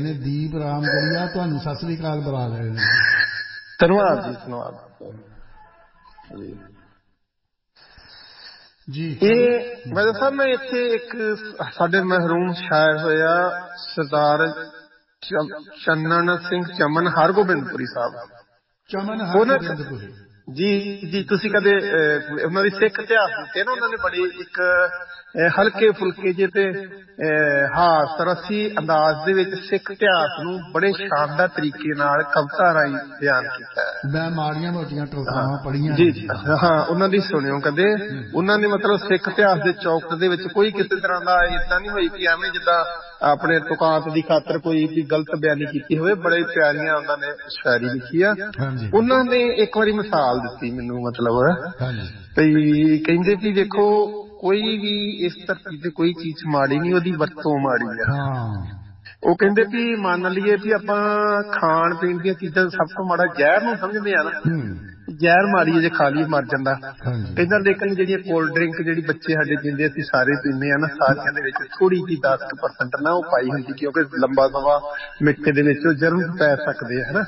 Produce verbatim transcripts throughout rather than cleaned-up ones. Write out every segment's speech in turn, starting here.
ਨੇ ਦੀਪ ਰਾਮਗੜੀਆ, ਤੁਹਾਨੂੰ ਸਤਿ ਸ੍ਰੀ ਅਕਾਲ ਬੁਲਾ ਰਹੇ ਨੇ। ਧੰਨਵਾਦ ਜੀ, ਧੰਨਵਾਦ ਜੀ। ਇਹ ਵੈਸੇ ਸਾਹਿਬ ਮੈਂ ਇੱਥੇ ਇੱਕ ਸਾਡੇ ਮਹਿਰੂਮ ਸ਼ਾਇਰ ਹੋਇਆ ਸਰਦਾਰ ਚੰਨਣ ਸਿੰਘ ਚਮਨ ਹਰਗੋਬਿੰਦਪੁਰੀ ਸਾਹਿਬ। ਚਮਨ ਹਰਗੋਬਿੰਦਪੁਰੀ ਜੀ ਜੀ, ਤੁਸੀਂ ਕਦੇ ਉਹਨਾਂ ਦੀ ਸਿੱਖ ਇਤਿਹਾਸ ਦਿੱਤੇ ਨਾ, ਉਹਨਾਂ ਨੇ ਬੜੀ ਇੱਕ ਹਲਕੇ ਫੁਲਕੇ ਜਿਹੇ ਤੇ ਹਾਸ ਰਸੀ ਅੰਦਾਜ਼ ਦੇ ਵਿੱਚ ਸਿੱਖ ਇਤਿਹਾਸ ਨੂੰ ਬੜੇ ਸ਼ਾਨਦਾਰ ਤਰੀਕੇ ਨਾਲ ਕਵਿਤਾ ਰਾਹੀਂ ਬਿਆਨ ਕੀਤਾ ਹੈ। ਮੈਂ ਮਾੜੀਆਂ ਮੋਟੀਆਂ ਟੋਟਾਵਾਂ ਪੜ੍ਹੀਆਂ ਜੀ ਜੀ, ਹਾਂ ਉਹਨਾਂ ਦੀ ਸੁਣਿਓ ਕਦੇ। ਉਹਨਾਂ ਨੇ ਮਤਲਬ ਸਿੱਖ ਇਤਿਹਾਸ ਦੇ ਚੌਕਟ ਦੇ ਵਿੱਚ ਕੋਈ ਕਿਸੇ ਤਰ੍ਹਾਂ ਦਾ ਏਦਾਂ ਨਹੀਂ ਹੋਈ ਕਿ ਐਵੇਂ ਜਿੱਦਾਂ ਆਪਣੇ ਤੁਕਾਂਤ ਦੀ ਖਾਤਰ ਕੋਈ ਵੀ ਗਲਤ ਬਿਆਨੀ ਕੀਤੀ ਹੋਵੇ। ਬੜੇ ਪਿਆਰੀਆਂ ਉਹਨਾਂ ਨੇ ਸ਼ਾਇਰੀ ਲਿਖੀ ਆ। ਉਹਨਾਂ ਨੇ ਇੱਕ ਵਾਰੀ ਮਿਸਾਲ ਦਿੱਤੀ ਮੈਨੂੰ, ਮਤਲਬ ਵੀ ਕਹਿੰਦੇ ਵੀ ਦੇਖੋ ਕੋਈ ਵੀ ਇਸ ਧਰਤੀ ਤੇ ਕੋਈ ਚੀਜ਼ ਮਾੜੀ ਨਹੀਂ, ਉਹਦੀ ਵਰਤੋਂ ਮਾੜੀ ਆ। ਉਹ ਕਹਿੰਦੇ ਵੀ ਮੰਨ ਲਈਏ ਵੀ ਆਪਾਂ ਖਾਣ ਪੀਣ ਦੀਆਂ ਚੀਜ਼ਾਂ ਸਭ ਤੋਂ ਮਾੜਾ ਜ਼ਹਿਰ ਨੂੰ ਸਮਝਦੇ ਆ ਨਾ, ਜ਼ਹਿਰ ਮਾੜੀ ਜੇ ਖਾ ਲਈਏ ਮਰ ਜਾਂਦਾ। ਕਹਿੰਦਾ ਲੇਕਿਨ ਜਿਹੜੀਆਂ ਕੋਲਡ ਡਰਿੰਕ ਜਿਹੜੀ ਬੱਚੇ ਸਾਡੇ ਪੀਂਦੇ ਅਸੀਂ ਸਾਰੇ ਪੀਂਦੇ ਆ ਨਾ, ਸਾਰਿਆਂ ਦੇ ਵਿੱਚ ਥੋੜੀ ਜਿਹੀ ਦਸ ਕੁ ਪਰਸੈਂਟ ਨਾ ਉਹ ਪਾਈ ਹੁੰਦੀ, ਕਿਉਂਕਿ ਲੰਬਾ ਸਮਾਂ ਮਿੱਠੇ ਦੇ ਵਿੱਚ ਜਰਮ ਪੈ ਸਕਦੇ ਆ ਹਨਾ।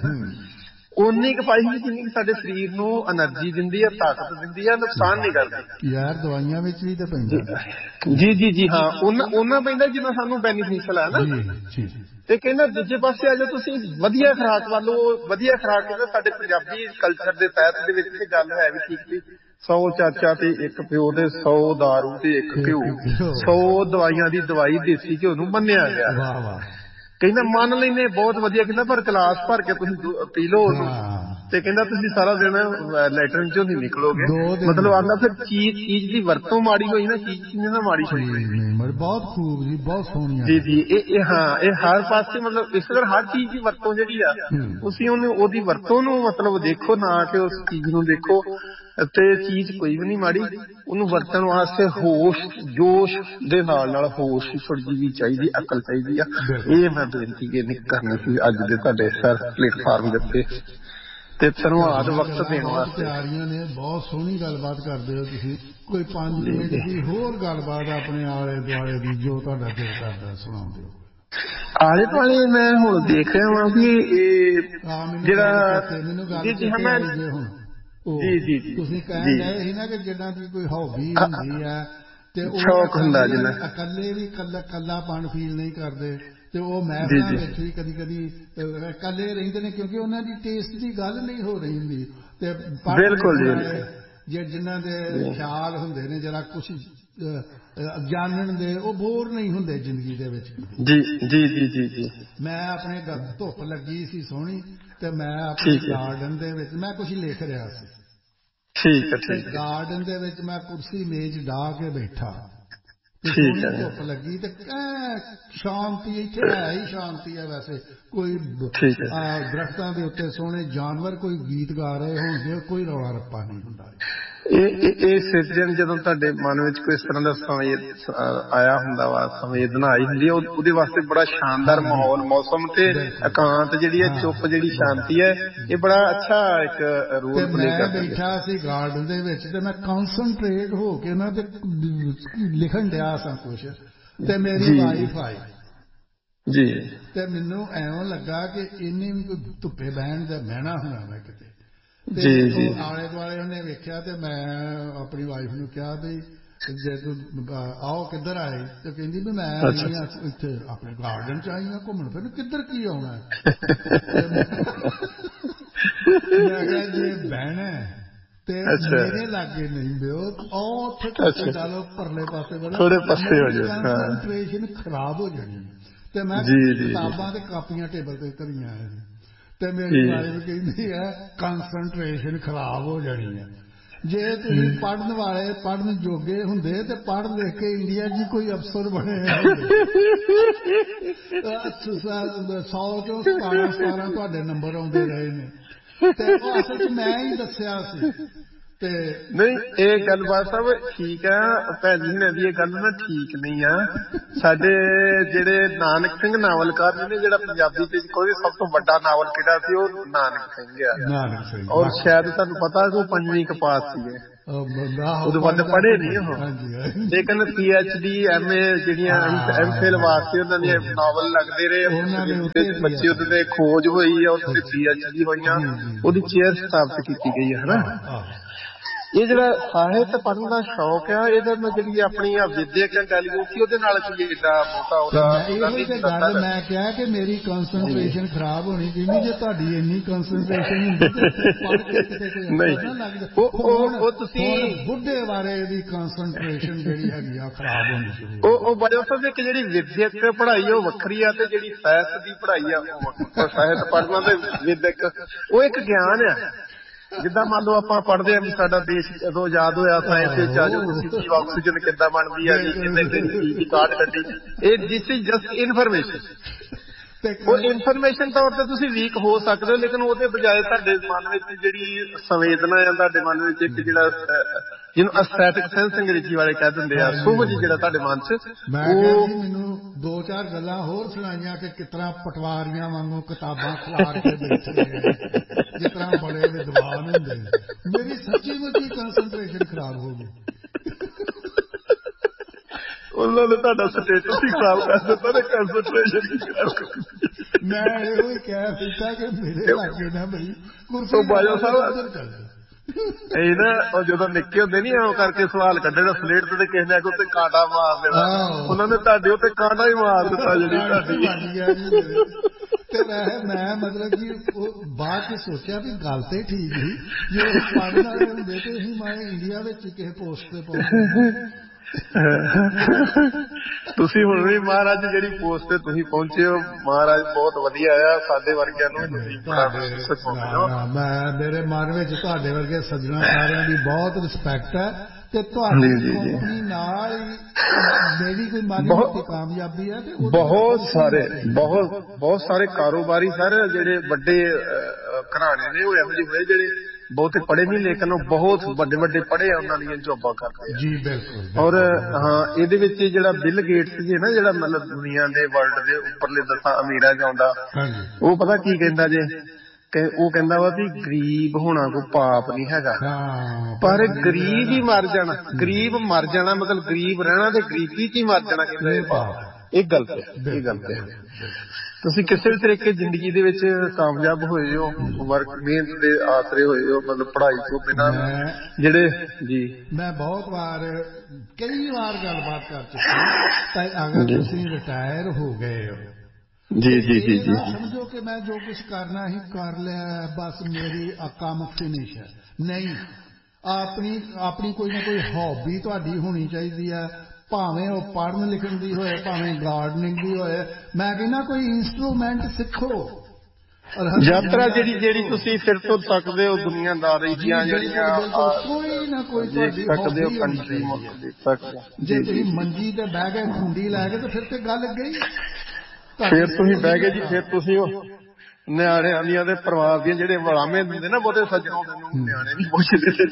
ਉਨੀ ਕੁ ਪਾਈ ਹੁੰਦੀ ਜਿੰਨੀ ਸਾਡੇ ਸਰੀਰ ਨੂੰ ਐਨਰਜੀ ਦਿੰਦੀ ਆ, ਤਾਕਤ ਦਿੰਦੀ ਆ, ਨੁਕਸਾਨ ਨਹੀਂ ਕਰਦੀ ਯਾਰ। ਦਵਾਈਆਂ ਵਿੱਚ ਵੀ ਤਾਂ ਪੈਂਦਾ। ਜੀ ਜੀ ਜੀ ਹਾਂ, ਉਹਨਾਂ ਉਹਨਾਂ ਪੈਂਦਾ ਜਿੰਨਾ ਸਾਨੂੰ ਬੈਨੀਫਿਸ਼ਲ ਹੈ ਨਾ। ਤੇ ਕਹਿੰਦਾ ਦੂਜੇ ਪਾਸੇ ਆ ਜਾਓ ਤੁਸੀਂ ਵਧੀਆ ਖੁਰਾਕ ਵੱਲ। ਉਹ ਵਧੀਆ ਖੁਰਾਕ ਕਹਿੰਦਾ ਸਾਡੇ ਪੰਜਾਬੀ ਕਲਚਰ ਦੇ ਤਹਿਤ ਦੇ ਵਿੱਚ ਗੱਲ ਹੈ ਵੀ ਠੀਕ ਸੀ। ਸੌ ਚਾਚਾ ਤੇ ਇੱਕ ਪਿਓ ਤੇ ਸੌ ਦਾਰੂ ਤੇ ਇੱਕ ਘਿਓ, ਸੌ ਦਵਾਈਆਂ ਦੀ ਦਵਾਈ ਦੇਸੀ ਘਿਓ ਨੂੰ ਮੰਨਿਆ ਗਿਆ। ਕਹਿੰਦਾ ਮੰਨ ਲੈਂਦੇ ਬਹੁਤ ਵਧੀਆ, ਕਹਿੰਦਾ ਪਰ ਗਲਾਸ ਭਰ ਕੇ ਤੁਸੀਂ ਪੀ ਲਓ ਉਹਨੂੰ ਤੇ ਕਹਿੰਦਾ ਤੁਸੀਂ ਸਾਰਾ ਦਿਨ ਲੈਟਰਿਨ ਚੋਂ ਨਹੀਂ ਨਿਕਲੋਗੇ। ਮਤਲਬ ਆਂਦਾ ਫਿਰ ਚੀਜ਼ ਚੀਜ਼ ਦੀ ਵਰਤੋਂ ਮਾੜੀ ਹੋਈ ਨਾ, ਚੀਜ਼ ਕਿੰਨੇ ਨਾ ਮਾੜੀ ਹੋਈ। ਬਹੁਤ ਖੂਬ ਜੀ, ਬਹੁਤ ਸੋਹਣੀ ਜੀ ਜੀ। ਇਹ ਹਾਂ ਇਹ ਹਰ ਪਾਸੇ ਮਤਲਬ ਇਸ ਤਰ੍ਹਾਂ ਹਰ ਚੀਜ਼ ਦੀ ਵਰਤੋਂ ਜਿਹੜੀ ਆ ਤੁਸੀਂ ਉਹਨੂੰ ਉਹਦੀ ਵਰਤੋਂ ਨੂੰ ਮਤਲਬ ਦੇਖੋ, ਨਾ ਕਿ ਉਸ ਚੀਜ਼ ਨੂੰ ਦੇਖੋ। ਤੇ ਚੀਜ਼ ਕੋਈ ਵੀ ਨਹੀਂ ਮਾੜੀ, ਉਹਨੂੰ ਵਰਤਣ ਵਾਸਤੇ ਹੋਸ਼ ਜੋਸ਼ ਦੇ ਨਾਲ ਨਾਲ ਹੋਸ਼ ਥੋੜੀ ਜਿਹੀ ਵੀ ਚਾਹੀਦੀ, ਅਕਲ ਚਾਹੀਦੀ ਆ। ਇਹ ਮੈਂ ਬੇਨਤੀ ਕਰਨੀ ਸੀ ਅੱਜ ਦੇ ਤੁਹਾਡੇ ਸਰ ਪਲੇਟਫਾਰਮ ਦੇ ਉੱਤੇ। ਤੇ ਧੰਨਵਾਦ ਵਕਤ ਦੇਣ ਵਾਸਤੇ। ਤਿਆਰੀਆਂ ਨੇ, ਬਹੁਤ ਸੋਹਣੀ ਗੱਲਬਾਤ ਕਰਦੇ ਹੋ ਤੁਸੀਂ। ਕੋਈ ਪੰਜ ਮਿੰਟ ਦੀ ਹੋਰ ਗੱਲਬਾਤ ਆਪਣੇ ਆਲੇ ਦੁਆਲੇ ਦੀ ਜੋ ਤੁਹਾਡਾ ਦਿਲ ਕਰਦਾ ਸੁਣਾਓ ਦਿਓ। ਆਲੇ ਦੁਆਲੇ ਮੈਂ ਹੁਣ ਦੇਖ ਰਿਹਾ ਵਾਂ ਵੀ ਇਹ ਜਿਹੜਾ ਮੈਨੂੰ ਗੱਲ ਚੇਤੇ ਆਈ ਜੇ ਹੁਣ ਜੀ ਜੀ ਜੀ ਤੁਸੀਂ ਕਹਿਣ ਡਏ ਸੀ ਨਾ ਕਿ ਜਿੱਦਾਂ ਦੀ ਕੋਈ ਹੌਬੀ ਹੁੰਦੀ ਹੈ ਤੇ ਉਹ ਸ਼ੌਕ ਹੁੰਦਾ ਜਿੰਨਾ ਇਕੱਲੇ ਵੀ ਕੱਲਾ ਕੱਲਾਪਣ ਫੀਲ ਨਹੀਂ ਕਰਦੇ ਤੇ ਉਹ ਮਹਿਫਲਾਂ ਵਿੱਚ ਵੀ ਕਦੀ ਕਦੀ ਇਕੱਲੇ ਰਹਿੰਦੇ ਨੇ, ਕਿਉਂਕਿ ਉਹਨਾਂ ਦੀ ਟੇਸਟ ਦੀ ਗੱਲ ਨਹੀਂ ਹੋ ਰਹੀ ਹੁੰਦੀ। ਤੇ ਬਿਲਕੁਲ ਜੇ ਜਿਨ੍ਹਾਂ ਦੇ ਖਿਆਲ ਹੁੰਦੇ ਨੇ ਜਰਾ ਕੁਛ ਜਾਣਨ ਦੇ, ਉਹ ਬੋਰ ਨਹੀਂ ਹੁੰਦੇ ਜ਼ਿੰਦਗੀ ਦੇ ਵਿੱਚ। ਜੀ ਜੀ ਜੀ ਜੀ ਜੀ। ਮੈਂ ਆਪਣੇ ਧੁੱਪ ਲੱਗੀ ਸੀ ਸੋਹਣੀ ਤੇ ਮੈਂ ਆਪਣੇ ਗਾਰਡਨ ਦੇ ਵਿੱਚ ਮੈਂ ਕੁਛ ਲਿਖ ਰਿਹਾ ਸੀ। ਠੀਕ ਹੈ ਠੀਕ ਹੈ। ਗਾਰਡਨ ਦੇ ਵਿੱਚ ਮੈਂ ਕੁਰਸੀ ਮੇਜ਼ ਢਾ ਕੇ ਬੈਠਾ ਤੇ ਸੋਹਣੀ ਧੁੱਪ ਲੱਗੀ ਤੇ ਸ਼ਾਂਤੀ, ਇੱਥੇ ਹੈ ਹੀ ਸ਼ਾਂਤੀ ਹੈ। ਵੈਸੇ ਕੋਈ ਦਰਖਤਾਂ ਦੇ ਉੱਤੇ ਸੋਹਣੇ ਜਾਨਵਰ ਕੋਈ ਗੀਤ ਗਾ ਰਹੇ ਹੋਣਗੇ, ਕੋਈ ਰੌਲਾ ਰੱਪਾ ਨਹੀਂ ਹੁੰਦਾ। ਇਹ ਇਹ ਸਿਰਜਣ ਜਦੋਂ ਤੁਹਾਡੇ ਮਨ ਵਿੱਚ ਕੋਈ ਇਸ ਤਰ੍ਹਾਂ ਦਾ ਸੰਵੇਦ ਆਇਆ ਹੁੰਦਾ ਵਾ, ਸੰਵੇਦਨਾ ਆਈ ਹੁੰਦੀ ਹੈ, ਉਹਦੇ ਵਾਸਤੇ ਬੜਾ ਸ਼ਾਨਦਾਰ ਮਾਹੌਲ, ਮੌਸਮ ਤੇ ਇਕਾਂਤ ਜਿਹੜੀ ਹੈ, ਚੁੱਪ ਜਿਹੜੀ ਸ਼ਾਂਤੀ ਹੈ, ਇਹ ਬੜਾ ਅੱਛਾ ਇੱਕ ਰੋਲ ਪਲੇ ਕਰਦਾ। ਮੈਂ ਬੈਠਾ ਸੀ ਗਾਰਡਨ ਦੇ ਵਿੱਚ ਤੇ ਮੈਂ ਕਨਸਨਟਰੇਟ ਹੋ ਕੇ ਨਾ ਤੇ ਲਿਖਣ ਡਿਆ ਸਾਂ ਕੁਛ, ਤੇ ਮੇਰੀ ਵਾਈਫ ਆਈ ਜੀ ਤੇ ਮੈਨੂੰ ਐਵੇਂ ਲੱਗਾ ਕਿ ਇਹਨੇ ਵੀ ਕੋਈ ਧੁੱਪੇ ਬਹਿਣ ਦਾ ਬਹਿਣਾ ਹੋਣਾ ਮੈਂ ਕਿਤੇ। ਤੇ ਆਲੇ ਦੁਆਲੇ ਉਹਨੇ ਵੇਖਿਆ ਤੇ ਮੈਂ ਆਪਣੀ ਵਾਈਫ ਨੂੰ ਕਿਹਾ ਵੀ ਜੇ ਤੂੰ ਆਓ ਕਿੱਧਰ ਆਏ, ਤੇ ਕਹਿੰਦੀ ਵੀ ਮੈਂ ਆਈ ਹਾਂ ਇੱਥੇ ਆਪਣੇ ਗਾਰਡਨ ਚ ਆਈ ਹਾਂ ਘੁੰਮਣ ਫਿਰਨ। ਕਿੱਧਰ ਕੀ ਆਉਣਾ? ਮੈਂ ਕਿਹਾ ਜੇ ਬਹਿਣਾ ਤੇ ਮੇਰੇ ਲਾਗੇ ਨਹੀਂ ਬਿਓ, ਉਹ ਉੱਥੇ ਚਲੋ ਪਰਲੇ ਪਾਸੇ ਕੰਸਨਟਰੇਸ਼ਨ ਖਰਾਬ ਹੋ ਜਾਣੀ। ਤੇ ਮੈਂ ਕਿਤਾਬਾਂ ਤੇ ਕਾਪੀਆਂ ਟੇਬਲ ਤੇ ਧਰੀਆਂ ਤੇ ਮੇਰੀ ਵਾਈਫ ਕਹਿੰਦੀ ਹੈ ਕੰਸਨਟਰੇਸ਼ਨ ਖਰਾਬ ਹੋ ਜਾਣੀ ਹੈ। ਜੇ ਤੁਸੀਂ ਪੜ੍ਹਨ ਵਾਲੇ ਪੜ੍ਹਨ ਜੋਗੇ ਹੁੰਦੇ ਤੇ ਪੜ੍ਹ ਲਿਖ ਕੇ ਇੰਡੀਆ 'ਚ ਕੋਈ ਅਫਸਰ ਬਣੇ ਹੁੰਦੇ। ਸੌ ਚੋਂ ਸਤਾਰਾਂ ਸਤਾਰਾਂ ਤੁਹਾਡੇ ਨੰਬਰ ਆਉਂਦੇ ਰਹੇ ਨੇ ਤੇ ਉਹ ਅਸਲ 'ਚ ਮੈਂ ਹੀ ਦੱਸਿਆ ਸੀ। ਤੇ ਨਹੀਂ ਇਹ ਗੱਲਬਾਤ ਸਭ ਠੀਕ ਆ ਭੈਣ ਜੀ ਨੇ ਵੀ ਇਹ ਗੱਲ ਨਾ ਠੀਕ ਨਹੀਂ ਆ। ਸਾਡੇ ਜਿਹੜੇ ਨਾਨਕ ਸਿੰਘ ਨਾਵਲਕਾਰ ਨੇ, ਜਿਹੜਾ ਪੰਜਾਬੀ ਚ ਕੋਈ ਸਭ ਤੋਂ ਵੱਡਾ ਨਾਵਲ ਕਿਹੜਾ ਸੀ, ਉਹ ਨਾਨਕ ਸਿੰਘ ਆ। ਔਰ ਸ਼ਾਇਦ ਤੁਹਾਨੂੰ ਪਤਾ ਕਿ ਉਹ ਪੰਜਵੀਂ ਕਪਾਸ ਸੀਗੇ। ਉਹਦੇ ਵੱਧ ਪੜ੍ਹੇ ਨਹੀਂ ਉਹ, ਲੇਕਿਨ P H D M A ਜਿਹੜੀਆਂ ਐਮ ਫਿਲ ਵਾਸਤੇ ਉਹਨਾਂ ਦੇ ਨਾਵਲ ਲੱਗਦੇ ਰਹੇ, ਬੱਚੇ ਉਹਦੇ ਤੇ ਖੋਜ ਹੋਈ ਆ, ਉਹਦੇ ਪੀ ਐਚ ਡੀ ਹੋਈਆਂ, ਉਹਦੀ ਚੇਅਰ ਸਥਾਪਿਤ ਕੀਤੀ ਗਈ ਹੈ ਹਨਾ। ਇਹ ਜਿਹੜਾ ਸਾਹਿਤ ਪੜ੍ਹਨ ਦਾ ਸ਼ੌਕ ਆ, ਇਹਦੇ ਨਾਲ ਜਿਹੜੀ ਆਪਣੀ ਵਿਦਿਅਕ ਇੰਟੈਲੀਜੈਂਸੀ ਉਹਦੇ ਨਾਲ ਕੀ ਏਡਾ ਮੋਟਾ ਉਹਦਾ। ਮੈਂ ਕਿਹਾ ਕਿ ਮੇਰੀ ਕੰਸਨਟ੍ਰੇਸ਼ਨ ਖਰਾਬ ਹੋਣੀ ਚਾਹੀਦੀ, ਜੇ ਤੁਹਾਡੀ ਇੰਨੀ ਕੰਸਨਟ੍ਰੇਸ਼ਨ ਹੁੰਦੀ ਤੇ ਪੜ੍ਹ ਕੇ ਕਿਤੇ ਕੋਈ ਅਸਰ ਨਾ ਲੱਗ ਜਾਏ। ਉਹ ਤੁਸੀਂ ਬੁੱਢੇ ਬਾਰੇ ਦੀ ਕੰਸਨਟ੍ਰੇਸ਼ਨ ਜਿਹੜੀ ਹੈਗੀ ਆ ਖਰਾਬ ਹੋਣੀ ਚਾਹੀਦੀ। ਉਹ ਬੜੇ ਸਾਹਿਬ ਇੱਕ ਜਿਹੜੀ ਵਿਦਿਅਕ ਪੜ੍ਹਾਈ ਉਹ ਵੱਖਰੀ ਆ, ਤੇ ਜਿਹੜੀ ਸਾਹਿਤ ਦੀ ਪੜ੍ਹਾਈ ਆ ਉਹ ਸਾਹਿਤ ਪੜ੍ਹਨਾ ਤੇ ਵਿਦਿਅਕ ਉਹ ਇੱਕ ਗਿਆਨ ਆ। ਜਿੱਦਾਂ ਮੰਨ ਲਓ ਆਪਾਂ ਪੜ੍ਹਦੇ ਹਾਂ ਵੀ ਸਾਡਾ ਦੇਸ਼ ਜਦੋਂ ਆਜ਼ਾਦ ਹੋਇਆ, ਸਾਇੰਸ ਵਿੱਚ ਆ ਜਾਓ ਤੁਸੀਂ, ਆਕਸੀਜਨ ਕਿੱਦਾਂ ਬਣਦੀ ਆ ਜੀ, ਕਿੰਨੇ ਚੀਜ਼ ਦੀ ਕਾਢ ਕੱਢੀ, ਇਹ ਦਿਸ ਇਜ਼ ਜਸਟ ਇਨਫੋਰਮੇਸ਼ਨ। ਉਹ ਇਨਫੋਰਮੇਸ਼ਨ ਤੌਰ ਤੇ ਤੁਸੀਂ ਵੀਕ ਹੋ ਸਕਦੇ ਹੋ, ਲੇਕਿਨ ਉਹਦੇ ਬਜਾਏ ਤੁਹਾਡੇ ਮਨ ਵਿੱਚ ਜਿਹੜੀ ਸੰਵੇਦਨਾ ਆ, ਤੁਹਾਡੇ ਮਨ ਵਿੱਚ ਇੱਕ ਜਿਹੜਾ ਜਿਹਨੂੰ ਅਸਥੈਟਿਕ ਸੈਂਸ ਅੰਗਰੇਜ਼ੀ ਵਾਲੇ ਕਹਿ ਦਿੰਦੇ ਆ, ਸੁਭਜ ਜਿਹੜਾ ਤੁਹਾਡੇ ਮਨ ਚ, ਉਹ ਮੈਨੂੰ ਦੋ ਚਾਰ ਗੱਲਾਂ ਹੋਰ ਸੁਣਾਈਆਂ ਕਿ ਕਿਸ ਤਰ੍ਹਾਂ ਪਟਵਾਰੀਆਂ ਵਾਂਗੂ ਕਿਤਾਬਾਂ ਖਿਲਾਰ ਕੇ ਬੈਠੇ, ਜਿਸ ਤਰ੍ਹਾਂ ਬੜੇ ਵਿਦਵਾਨ ਹੁੰਦੇ। ਮੇਰੀ ਸੱਚੀ ਮੁੱਚੀ ਕੰਸਨਟ੍ਰੇਸ਼ਨ ਖਰਾਬ ਹੋ ਗਈ। ਉਹਨਾਂ ਨੇ ਤੁਹਾਡਾ ਸਟੇਟਸ ਹੀ ਖਰਾਬ ਕਰ ਦਿੱਤਾ ਤੇ ਕੰਸਨਟ੍ਰੇਸ਼ਨ ਖਰਾਬ ਕਰ ਦਿੱਤੀ। ਮੈਂ ਇਹੋ ਹੀ ਕਹਿ ਦਿੱਤਾ ਕਿ ਮੇਰੇ ਲਾਗੇ ਨਾ ਬਈ ਕੁਰਸੀ ਬਾਜਵਾ ਸਾਹਿਬ ਇਹ ਨਾ ਉਹ ਜਦੋਂ ਨਿੱਕੇ ਹੁੰਦੇ ਨੀ ਉਹ ਕਰਕੇ ਸਵਾਲ ਕੱਢਣਾ ਸਲੇਟ ਤੇ ਕਿਸੇ ਨੇ ਅੱਗੇ ਉੱਤੇ ਕਾਂਟਾ ਮਾਰ ਦੇਣਾ, ਉਹਨਾਂ ਨੇ ਤੁਹਾਡੇ ਉੱਤੇ ਕਾਂਟਾ ਹੀ ਮਾਰ ਦਿੱਤਾ ਜਿਹੜੀ ਤੁਹਾਡੀ। ਤੇ ਮੈਂ ਮੈਂ ਮਤਲਬ ਕਿ ਉਹ ਬਾਅਦ ਚ ਸੋਚਿਆ ਵੀ ਗੱਲ ਤੇ ਠੀਕ ਸੀ, ਜੇ ਪੜ੍ਹਨ ਵਾਲੇ ਹੁੰਦੇ ਤੇ ਅਸੀਂ ਮੈਂ ਇੰਡੀਆ ਵਿੱਚ ਕਿਸੇ ਪੋਸਟ ਤੇ ਪਹੁੰਚੇ। ਤੁਸੀਂ ਹੁਣ ਵੀ ਮਹਾਰਾਜ ਜਿਹੜੀ ਪੋਸਟ ਤੇ ਤੁਸੀਂ ਪਹੁੰਚੇ ਹੋ, ਮਹਾਰਾਜ ਬਹੁਤ ਵਧੀਆ ਆ, ਸਾਡੇ ਵਰਗਿਆਂ ਨੂੰ ਮੈਂ ਮੇਰੇ ਮਨ ਵਿੱਚ ਤੁਹਾਡੇ ਵਰਗੇ ਸੱਜਣਾ ਸਾਰਿਆਂ ਦੀ ਬਹੁਤ ਰਿਸਪੈਕਟ ਹੈ, ਤੇ ਤੁਹਾਡੀ ਕੰਪਨੀ ਨਾਲ ਮੇਰੀ ਕੋਈ ਮਾੜੀ ਮੋਟੀ ਕਾਮਯਾਬੀ ਹੈ। ਬਹੁਤ ਸਾਰੇ ਬਹੁਤ ਬਹੁਤ ਸਾਰੇ ਕਾਰੋਬਾਰੀ ਸਰ ਜਿਹੜੇ ਵੱਡੇ ਘਰਾਣੇ ਨੇ ਉਹ ਇਹੋ ਜਿਹੇ ਹੋਏ ਜਿਹੜੇ ਬਹੁਤੇ ਪੜ੍ਹੇ ਨਹੀਂ, ਲੇਕਿਨ ਉਹ ਬਹੁਤ ਵੱਡੇ ਵੱਡੇ ਪੜ੍ਹੇ ਆ, ਉਹਨਾਂ ਦੀਆਂ ਜੋਬਾਂ ਕਰਦੇ ਆ। ਜੀ ਬਿਲਕੁਲ। ਔਰ ਹਾਂ ਇਹਦੇ ਵਿੱਚ ਜਿਹੜਾ ਬਿਲ ਗੇਟਸ ਜੀ ਨਾ, ਜਿਹੜਾ ਮਤਲਬ ਦੁਨੀਆ ਦੇ ਵਰਲਡ ਦੇ ਉੱਪਰਲੇ ਦਸਾਂ ਅਮੀਰਾਂ ਚ ਆਉਂਦਾ, ਉਹ ਪਤਾ ਕੀ ਕਹਿੰਦਾ ਜੇ, ਉਹ ਕਹਿੰਦਾ ਵਾ ਵੀ ਗਰੀਬ ਹੋਣਾ ਕੋਈ ਪਾਪ ਨਹੀਂ ਹੈਗਾ, ਪਰ ਗਰੀਬ ਹੀ ਮਰ ਜਾਣਾ, ਗਰੀਬ ਮਰ ਜਾਣਾ ਮਤਲਬ ਗਰੀਬ ਰਹਿਣਾ ਤੇ ਗਰੀਬੀ ਚ ਹੀ ਮਰ ਜਾਣਾ ਕਹਿੰਦਾ ਇਹ ਪਾਪ। ਇਹ ਗਲਤ ਹੈ, ਇਹ ਗਲਤ ਹੈ। ਤੁਸੀਂ ਕਿਸੇ ਵੀ ਤਰੀਕੇ ਜ਼ਿੰਦਗੀ ਦੇ ਵਿੱਚ ਕਾਮਯਾਬ ਹੋਏ ਹੋ, ਵਰਕ ਮਿਹਨਤ ਦੇ ਆਸਰੇ ਹੋਏ ਹੋ, ਮਤਲਬ ਪੜ੍ਹਾਈ ਤੋਂ ਬਿਨਾਂ ਜਿਹੜੇ ਜੀ। ਮੈਂ ਬਹੁਤ ਵਾਰ ਕਈ ਵਾਰ ਗੱਲਬਾਤ ਕਰ ਚੁੱਕੀ, ਅਗਰ ਤੁਸੀਂ ਰਿਟਾਇਰ ਹੋ ਗਏ ਹੋ ਜੀ ਜੀ ਜੀ ਜੀ ਸਮਝੋ ਕਿ ਮੈਂ ਜੋ ਕੁਛ ਕਰਨਾ ਹੀ ਕਰ ਲਿਆ, ਬਸ ਮੇਰੀ ਕੰਮ ਫਿਨਿਸ਼ ਹੈ। ਨਹੀਂ, ਆਪਣੀ ਆਪਣੀ ਕੋਈ ਨਾ ਕੋਈ ਹੌਬੀ ਤੁਹਾਡੀ ਹੋਣੀ ਚਾਹੀਦੀ ਹੈ, ਭਾਵੇਂ ਉਹ ਪੜ੍ਹਨ ਲਿਖਣ ਦੀ ਹੋਏ, ਭਾਵੇਂ ਗਾਰਡਨਿੰਗ ਦੀ ਹੋਏ। ਮੈਂ ਕਹਿੰਦਾ ਕੋਈ ਇੰਸਟਰੂਮੈਂਟ ਸਿੱਖੋ, ਯਾਤਰਾ ਜਿਹੜੀ ਜਿਹੜੀ ਤੁਸੀਂ ਫਿਰ ਤੋਂ ਸਕਦੇ ਹੋ, ਦੁਨੀਆਦਾਰੀ ਦੀਆਂ ਜਿਹੜੀਆਂ ਕੋਈ ਨਾ ਕੋਈ ਤੁਹਾਡੀ ਹੌਬੀ ਹੋਣੀ ਚਾਹੀਦੀ ਹੈ। ਜੇ ਤੁਸੀਂ ਮੰਜੀ ਤੇ ਬਹਿ ਕੇ ਖੁੰਡੀ ਲੈ ਕੇ ਤੇ ਫਿਰ ਤੇ ਗੱਲ ਗਈ। ਫਿਰ ਤੁਸੀਂ ਬਹਿ ਗਏ ਜੀ, ਫਿਰ ਤੁਸੀਂ ਉਹ ਨਿਆਣਿਆਂ ਦੀਆਂ ਦੇ ਪਰਿਵਾਰ ਦੀਆਂ ਜਿਹੜੇ ਵਲਾਮੇ ਦਿੰਦੇ ਨਾ ਬਹੁਤੇ ਸੱਜਣੋਂ, ਮੈਨੂੰ ਨਿਆਣੇ ਨੀ ਪੁੱਛਦੇ ਤੇ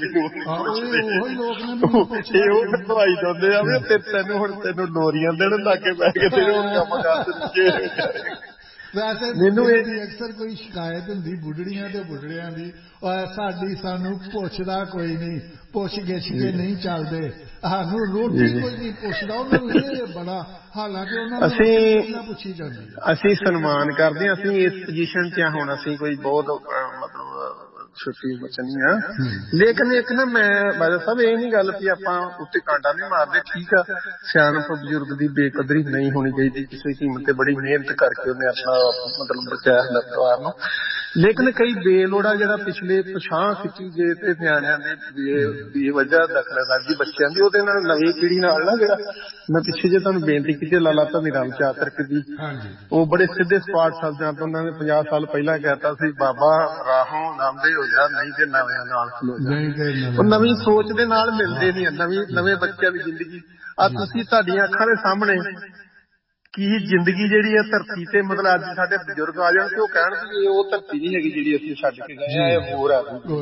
ਮੈਨੂੰ ਇਹ ਉਹ ਦਵਾਈ ਦਿੰਦੇ ਆ ਵੀ ਤੇ ਤੈਨੂੰ ਹੁਣ ਤੈਨੂੰ ਡੋਰੀਆਂ ਦੇਣ ਲਾ ਕੇ ਬਹਿ ਕੇ ਤੈਨੂੰ ਹੁਣ ਕੰਮ ਕਰ ਦਿੰਦੇ। ਵੈਸੇ ਮੈਨੂੰ ਇਹਦੀ ਅਕਸਰ ਕੋਈ ਸ਼ਿਕਾਇਤ ਹੁੰਦੀ ਬੁੱਢੜੀਆਂ ਤੇ ਬੁੱਢੜਿਆਂ ਦੀ, ਸਾਡੀ ਸਾਨੂੰ ਪੁੱਛਦਾ ਕੋਈ ਨਹੀਂ, ਪੁੱਛ ਗਿੱਛ ਕੇ ਨਹੀਂ ਚੱਲਦੇ, ਸਾਨੂੰ ਰੋਟੀ ਕੋਈ ਨਹੀਂ ਪੁੱਛਦਾ, ਉਹਨਾਂ ਨੂੰ ਇਹ ਬੜਾ, ਹਾਲਾਂਕਿ ਉਹਨਾਂ ਨੂੰ ਪਹਿਲਾਂ ਪੁੱਛੀ ਜਾਂਦੀ। ਅਸੀਂ ਸਨਮਾਨ ਕਰਦੇ ਹਾਂ, ਅਸੀਂ ਇਸ ਪੋਜੀਸ਼ਨ ਚ ਹੁਣ ਅਸੀਂ ਕੋਈ ਬਹੁਤ ਮਤਲਬ ਛੁੱਟੀ ਬਚਣੀ ਆ, ਲੇਕਿਨ ਇੱਕ ਨਾ ਮੈਂ ਬਾਜਵਾ ਸਾਹਿਬ ਇਹ ਨੀ ਗੱਲ ਵੀ ਆਪਾਂ ਉੱਤੇ ਕਾਂਟਾ ਨਹੀਂ ਮਾਰਦੇ, ਠੀਕ ਆ, ਸਿਆਣਪ ਬਜ਼ੁਰਗ ਦੀ ਬੇਕਦਰੀ ਨਹੀਂ ਹੋਣੀ ਚਾਹੀਦੀ, ਕਿਸੇ ਕੀਮਤ ਤੇ ਬੜੀ ਮਿਹਨਤ ਕਰਕੇ ਉਹਨੇ ਆਪਣਾ ਮਤਲਬ ਬਚਾਇਆ ਹੁੰਦਾ ਪਰਿਵਾਰ ਨੂੰ, ਲੇਕਿਨ ਕਈ ਬੇਲੋੜਾ ਜਿਹੜਾ ਪਿਛਲੇ ਪਛਾਂ ਖਿੱਚੀ ਗਏ ਤੇ ਨਿਆਣਿਆਂ ਦੇ ਬੇਵਜ੍ਹਾ ਦਖਲਅੰਦਾਜ਼ੀ ਬੱਚਿਆਂ ਦੀ, ਉਹਦੇ ਨਾਲ ਨਵੀਂ ਪੀੜ੍ਹੀ ਨਾਲ ਨਾ, ਜਿਹੜਾ ਮੈਂ ਪਿੱਛੇ ਜੇ ਤੁਹਾਨੂੰ ਬੇਨਤੀ ਕੀਤੀ ਲਾਲਾ ਧਨੀ ਰਾਮ ਚਾਤਰਕ ਦੀ, ਉਹ ਬੜੇ ਸਿੱਧੇ ਸਪਾਟ ਸ਼ਬਦਾਂ ਤੋਂ ਉਹਨਾਂ ਨੇ ਪੰਜਾਹ ਸਾਲ ਪਹਿਲਾਂ ਕਹਿਤਾ ਸੀ, ਬਾਬਾ ਰਾਹੋਂ ਨਾਮਦੇ ਹੋ ਜਾ, ਨਹੀਂ ਤੇ ਨਵਿਆਂ ਨਾਲ ਖਲੋ ਜਾ। ਉਹ ਨਵੀਂ ਸੋਚ ਦੇ ਨਾਲ ਮਿਲਦੇ ਨਹੀਂ, ਨਵੀਂ ਨਵੇਂ ਬੱਚਿਆਂ ਦੀ ਜ਼ਿੰਦਗੀ। ਆ ਤੁਸੀਂ ਤੁਹਾਡੀਆਂ ਅੱਖਾਂ ਦੇ ਸਾਹਮਣੇ ਕੀ ਜ਼ਿੰਦਗੀ ਜਿਹੜੀ ਹੈ ਧਰਤੀ ਤੇ ਮਤਲਬ ਅੱਜ ਸਾਡੇ ਬਜ਼ੁਰਗ ਆ ਜਾਣ ਤੇ ਉਹ ਕਹਿਣ ਕਿ ਉਹ ਧਰਤੀ ਨਹੀਂ ਹੈਗੀ ਜਿਹੜੀ ਅਸੀਂ ਛੱਡ ਕੇ ਗਏ ਆ, ਇਹ ਹੋਰ ਆ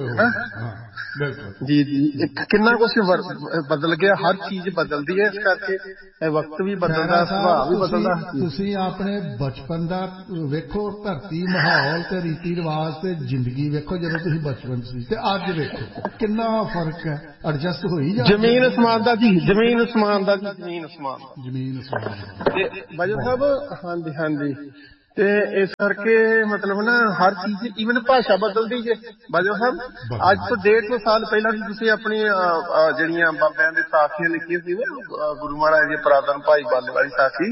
ਜੀ ਜੀ। ਕਿੰਨਾ ਕੁਛ ਬਦਲ ਗਿਆ, ਹਰ ਚੀਜ਼ ਬਦਲਦੀ ਹੈ, ਇਸ ਕਰਕੇ ਇਹ ਵਕਤ ਵੀ ਬਦਲਦਾ, ਸੁਭਾਅ ਵੀ ਬਦਲਦਾ। ਤੁਸੀਂ ਆਪਣੇ ਬਚਪਨ ਦਾ ਵੇਖੋ, ਧਰਤੀ, ਮਾਹੌਲ ਤੇ ਰੀਤੀ ਰਿਵਾਜ ਤੇ ਜ਼ਿੰਦਗੀ ਵੇਖੋ ਜਦੋਂ ਤੁਸੀਂ ਬਚਪਨ ਸੀ ਤੇ ਅੱਜ ਵੇਖੋ ਕਿੰਨਾ ਫਰਕ ਹੈ, ਐਡਜਸਟ ਹੋਈ ਜਾ ਜ਼ਮੀਨ ਅਸਮਾਨ ਦਾ ਜੀ, ਜ਼ਮੀਨ ਅਸਮਾਨ ਦਾ ਜੀ, ਜ਼ਮੀਨ ਅਸਮਾਨ ਦਾ, ਜ਼ਮੀਨ ਅਸਮਾਨ ਤੇ ਬਾਜਵਾ ਸਾਹਿਬ। ਹਾਂਜੀ ਹਾਂਜੀ, ਤੇ ਇਸ ਕਰਕੇ ਮਤਲਬ ਨਾ ਹਰ ਚੀਜ਼, ਈਵਨ ਭਾਸ਼ਾ ਬਦਲਦੀ ਜੇ ਬਾਜਵਾ ਸਾਹਿਬ। ਅੱਜ ਤੋਂ ਡੇਢ ਸੌ ਸਾਲ ਪਹਿਲਾਂ ਵੀ ਤੁਸੀਂ ਆਪਣੀ ਜਿਹੜੀਆਂ ਬਾਬਿਆਂ ਦੀ ਸਾਖੀਆਂ ਲਿਖੀਆਂ ਸੀ ਨਾ, ਗੁਰੂ ਮਹਾਰਾਜ ਦੀ ਪੁਰਾਤਨ ਭਾਈ ਬਾਲੇ ਵਾਲੀ ਸਾਖੀ,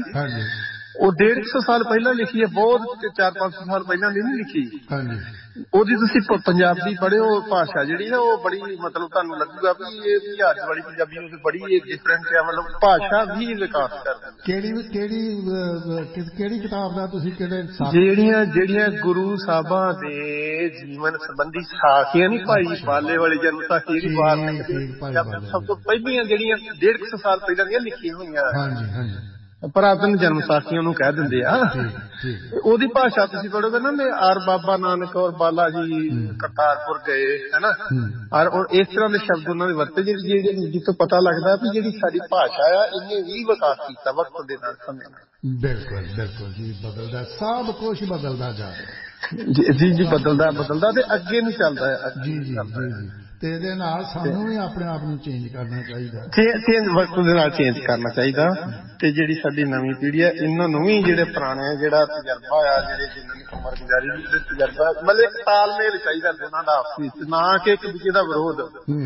ਉਹ ਡੇਢ ਸੌ ਸਾਲ ਪਹਿਲਾਂ ਲਿਖੀ ਹੈ, ਬਹੁਤ ਚਾਰ ਪੰਜ ਸੌ ਸਾਲ ਪਹਿਲਾਂ ਦੀ ਨਹੀਂ ਲਿਖੀ। ਉਹਦੀ ਤੁਸੀਂ ਪੰਜਾਬੀ ਪੜ੍ਹਿਓ, ਭਾਸ਼ਾ ਜਿਹੜੀ ਨਾ ਉਹ ਬੜੀ ਮਤਲਬ ਤੁਹਾਨੂੰ ਲੱਗੂਗਾ ਵੀ ਇਹ ਵੀ ਅੱਜ ਵਾਲੀ ਪੰਜਾਬੀ ਨੂੰ ਬੜੀ ਡਿਫਰੈਂਟ ਹੈ, ਮਤਲਬ ਭਾਸ਼ਾ ਵੀ ਵਿਕਾਸ ਕਰਦੀ। ਕਿਹੜੀ ਕਿਹੜੀ ਕਿਹੜੀ ਕਿਤਾਬ ਦਾ ਤੁਸੀਂ ਕਿਹੜੇ? ਜਿਹੜੀਆਂ ਜਿਹੜੀਆਂ ਗੁਰੂ ਸਾਹਿਬਾਂ ਦੇ ਜੀਵਨ ਸੰਬੰਧੀ ਸਾਖੀਆਂ ਨੀ, ਭਾਈ ਬਾਲੇ ਵਾਲੀ ਜਨਮ ਸਾਖੀ ਜਿਹੜੀ ਬਾਤ ਸਭ ਤੋਂ ਪਹਿਲੀਆਂ ਜਿਹੜੀਆਂ ਡੇਢ ਕੁ ਸੌ ਸਾਲ ਪਹਿਲਾਂ ਦੀਆਂ ਲਿਖੀਆਂ ਹੋਈਆਂ, ਪੁਰਾਤਨ ਜਨਮ ਸਾਖੀਆਂ ਨੂੰ ਕਹਿ ਦਿੰਦੇ ਆ। ਉਹਦੀ ਭਾਸ਼ਾ ਤੁਸੀਂ ਪੜ੍ਹੋਗੇ ਨਾ, ਆਰ ਬਾਬਾ ਨਾਨਕ ਔਰ ਬਾਲਾ ਜੀ ਕਰਤਾਰਪੁਰ ਗਏ ਹਨਾ, ਔਰ ਇਸ ਤਰ੍ਹਾਂ ਦੇ ਸ਼ਬਦ ਉਹਨਾਂ ਦੇ ਵਰਤੇ, ਜਿਹੜੇ ਜਿੱਥੋਂ ਪਤਾ ਲੱਗਦਾ ਵੀ ਜਿਹੜੀ ਸਾਡੀ ਭਾਸ਼ਾ ਆ ਇਹਨੇ ਵੀ ਵਿਕਾਸ ਕੀਤਾ ਵਕਤ ਦੇ ਨਾਲ, ਸਮੇਂ ਨਾਲ। ਬਿਲਕੁਲ ਬਿਲਕੁਲ ਜੀ, ਬਦਲਦਾ, ਸਭ ਕੁਛ ਬਦਲਦਾ ਜਾ ਰਿਹਾ ਜੀ ਜੀ, ਬਦਲਦਾ ਬਦਲਦਾ ਤੇ ਅੱਗੇ ਨੂੰ ਚੱਲਦਾ ਹੈ ਜੀ ਜੀ ਜੀ। ਤੇ ਇਹਦੇ ਨਾਲ ਸਾਨੂੰ ਵੀ ਆਪਣੇ ਆਪ ਨੂੰ ਚੇਂਜ ਕਰਨਾ ਚਾਹੀਦਾ, ਚੇਂਜ ਵਕਤ ਦੇ ਨਾਲ ਚੇਂਜ ਕਰਨਾ ਚਾਹੀਦਾ। ਤੇ ਜਿਹੜੀ ਸਾਡੀ ਨਵੀਂ ਪੀੜ੍ਹੀ ਹੈ ਇਹਨਾਂ ਨੂੰ ਵੀ ਜਿਹੜੇ ਪੁਰਾਣੇ ਜਿਹੜਾ ਤਜਰਬਾ ਆ, ਜਿਹੜੇ ਜਿਨ੍ਹਾਂ ਨੇ ਉਮਰ ਗੁਜ਼ਾਰੀ ਦੇ ਤਜਰਬਾ, ਮਤਲਬ ਤਾਲਮੇਲ ਚਾਹੀਦਾ ਦੋਨਾਂ ਦਾ ਆਪਸ ਵਿੱਚ, ਨਾ ਕਿ ਇੱਕ ਦੂਜੇ ਦਾ ਵਿਰੋਧ।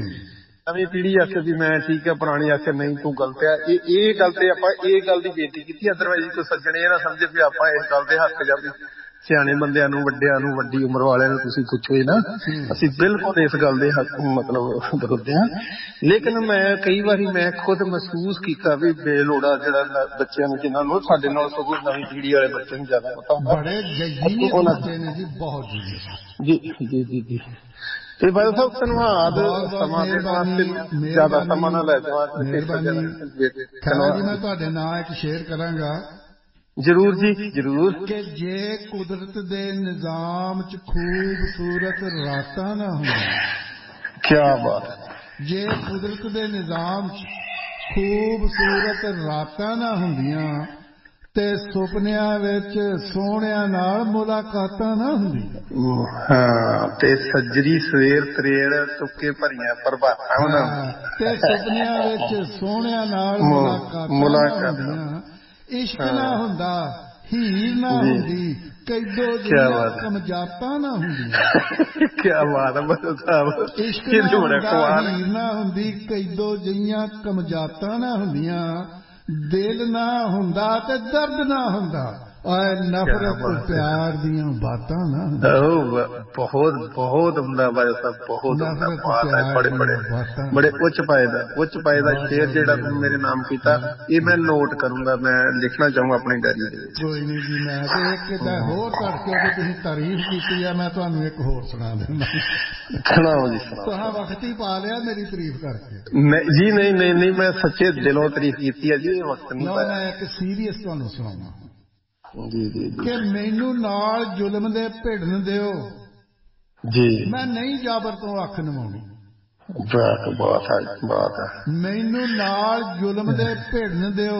ਨਵੀਂ ਪੀੜ੍ਹੀ ਆਖੇ ਵੀ ਮੈਂ ਠੀਕ ਹੈ, ਪੁਰਾਣੀ ਆਖੇ ਨਹੀਂ ਤੂੰ ਗਲਤ ਹੈ। ਇਹ ਇਹ ਗੱਲ ਤੇ ਆਪਾਂ ਇਹ ਗੱਲ ਦੀ ਬੇਨਤੀ ਕੀਤੀ, ਅਦਰਵਾਈਜ਼ ਕੋਈ ਸੱਜਣੇ ਇਹ ਨਾ ਸਮਝੇ ਵੀ ਆਪਾਂ ਇਸ ਗੱਲ ਦੇ ਹੱਕ ਜਾ ਵੀ ਸਿਆਣੇ ਬੰਦਿਆਂ ਨੂੰ, ਵੱਡਿਆਂ ਨੂੰ, ਵੱਡੀ ਉਮਰ ਵਾਲਿਆਂ ਨੂੰ ਤੁਸੀਂ ਪੁੱਛੋ ਹੀ ਨਾ। ਅਸੀਂ ਬਿਲਕੁਲ ਇਸ ਗੱਲ ਦੇ ਹੱਕ ਮਤਲਬ ਵਿਰੁੱਧ ਹਾਂ। ਲੇਕਿਨ ਮੈਂ ਕਈ ਵਾਰੀ ਮੈਂ ਖੁਦ ਮਹਿਸੂਸ ਕੀਤਾ ਵੀ ਬੇਲੋੜਾ ਜਿਹੜਾ ਬੱਚਿਆਂ ਨੂੰ, ਜਿਹਨਾਂ ਨੂੰ ਸਾਡੇ ਨਾਲ ਸਗੋਂ ਨਵੀਂ ਪੀੜ੍ਹੀ ਵਾਲੇ ਬੱਚੇ ਨੂੰ ਜ਼ਿਆਦਾ ਪਤਾ ਹੁੰਦਾ, ਬੜੇ ਜੀਨੀਅਸ ਬੱਚੇ ਨੇ ਜੀ, ਬਹੁਤ ਜੀਨੀਅਸ ਜੀ ਜੀ ਜੀ ਜੀ। ਤੇ ਬਾਈ ਸਾਹਿਬ ਧੰਨਵਾਦ, ਸਮਾਂ ਦੇ ਵਾਸਤੇ ਜ਼ਿਆਦਾ ਸਮਾਂ ਨਾ ਲੈ ਜਾਵਾਂ। ਮਿਹਰਬਾਨੀ ਖੈਰਾ ਜੀ, ਮੈਂ ਤੁਹਾਡੇ ਨਾਲ ਇੱਕ ਸ਼ੇਅਰ ਕਰਾਂਗਾ। ਜਰੂਰ ਜੀ ਜਰੂਰ। ਕਿ ਜੇ ਕੁਦਰਤ ਦੇ ਨਿਜ਼ਾਮ ਚ ਖੂਬਸੂਰਤ ਰਾਤਾਂ ਨਾ ਹੁੰਦੀਆਂ, ਕਿਆ ਬਾਤ, ਜੇ ਕੁਦਰਤ ਦੇ ਨਿਜ਼ਾਮ ਚ ਖੂਬਸੂਰਤ ਰਾਤਾਂ ਨਾ ਹੁੰਦੀਆਂ ਤੇ ਸੁਪਨਿਆਂ ਵਿੱਚ ਸੋਹਣਿਆਂ ਨਾਲ ਮੁਲਾਕਾਤਾਂ ਨਾ ਹੁੰਦੀਆਂ, ਹਾਂ, ਤੇ ਸੱਜਰੀ ਸਵੇਰ ਤਰੇੜ ਤੁੱਕੇ ਭਰੀਆਂ ਪ੍ਰਭਾਤਾਂ ਨਾ, ਤੇ ਸੁਪਨਿਆਂ ਵਿੱਚ ਸੋਹਣਿਆਂ ਨਾਲ ਮੁਲਾਕਾਤਾਂ ਨਾ ਹੁੰਦੀਆਂ, ਇਸ਼ਕ ਨਾ ਹੁੰਦਾ, ਹੀਰ ਨਾ ਹੁੰਦੀ, ਕੈਦੋ ਜਿਹੀਆਂ ਕਮਜਾਤਾਂ ਨਾ ਹੁੰਦੀਆਂ। ਕਿਆ ਬਾਤ ਹੈ, ਇਸ਼ਕ ਨਾ ਹੁੰਦਾ, ਹੀਰ ਨਾ ਹੁੰਦੀ, ਕੈਦੋ ਜਿਹੀਆਂ ਕਮਜਾਤਾਂ ਨਾ ਹੁੰਦੀਆਂ, ਦਿਲ ਨਾ ਹੁੰਦਾ ਤੇ ਦਰਦ ਨਾ ਹੁੰਦਾ, ਔਰ ਨਫ਼ਰਤ ਪਿਆਰ ਦੀਆਂ ਬਾਤਾਂ ਨਾ। ਬਹੁਤ ਬਹੁਤ ਹੁੰਦਾ ਬਾਈ ਸਾਹਿਬ, ਬਹੁਤ ਬੜੇ ਬੜੇ ਬੜੇ ਉੱਚ ਪਾਏ ਦਾ ਉੱਚ ਪਾਏ ਦਾ ਸ਼ੇਰ ਜਿਹੜਾ ਤੁਸੀਂ ਮੇਰੇ ਨਾਮ ਕੀਤਾ, ਇਹ ਮੈਂ ਨੋਟ ਕਰੂੰਗਾ, ਮੈਂ ਲਿਖਣਾ ਚਾਹੂੰਗਾ ਆਪਣੀ ਡਾਇਰੀ ਦੇ ਵਿੱਚ। ਕੋਈ ਨਹੀਂ ਜੀ, ਮੈਂ ਤੇ ਇੱਕ ਤਾਂ ਹੋਰ ਕਰਕੇ ਕਿ ਤੁਸੀਂ ਤਾਰੀਫ ਕੀਤੀ ਆ, ਮੈਂ ਤੁਹਾਨੂੰ ਇੱਕ ਹੋਰ ਸੁਣਾ ਦਿੰਦਾ। ਸੁਣਾਓ ਜੀ ਸੁਣਾਓ। ਤੁਹਾਂ ਵਕਤ ਹੀ ਪਾ ਲਿਆ ਮੇਰੀ ਤਾਰੀਫ ਕਰਕੇ। ਜੀ ਨਹੀਂ ਨਹੀਂ ਨਹੀਂ, ਮੈਂ ਸੱਚੇ ਦਿਲੋਂ ਤਾਰੀਫ ਕੀਤੀ ਹੈ ਜੀ, ਵਕਤ ਨਹੀਂ ਪਾਇਆ। ਮੈਂ ਇੱਕ ਸੀਰੀਅਸ ਤੁਹਾਨੂੰ ਸੁਣਾਉਣਾ ਜੀ ਜੀ ਕਿ ਮੈਨੂੰ ਨਾਲ ਜ਼ੁਲਮ ਦੇ ਭਿੜਨ ਦਿਓ ਜੀ, ਮੈਂ ਨਹੀਂ ਜਾਬਰ ਤੋਂ ਅੱਖ ਨਵਾਉਣੀ। ਬਾਤ ਹੈ ਬਾਤ ਹੈ। ਮੈਨੂੰ ਨਾਲ ਜ਼ੁਲਮ ਦੇ ਭਿੜਨ ਦਿਓ,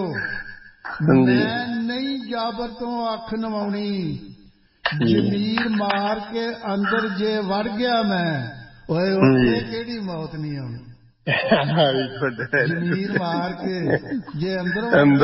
ਮੈਂ ਨਹੀਂ ਜਾਬਰ ਤੋਂ ਅੱਖ ਨਵਾਉਣੀ। ਜ਼ਮੀਰ ਮਾਰ ਕੇ ਅੰਦਰ ਜੇ ਵੜ ਗਿਆ ਮੈਂ, ਓਏ ਉੱਥੇ ਕਿਹੜੀ ਮੌਤ ਨਹੀਂ ਆਉਣੀ। ਜ਼ਮੀਰ ਮਾਰ ਕੇ ਜੇ ਅੰਦਰ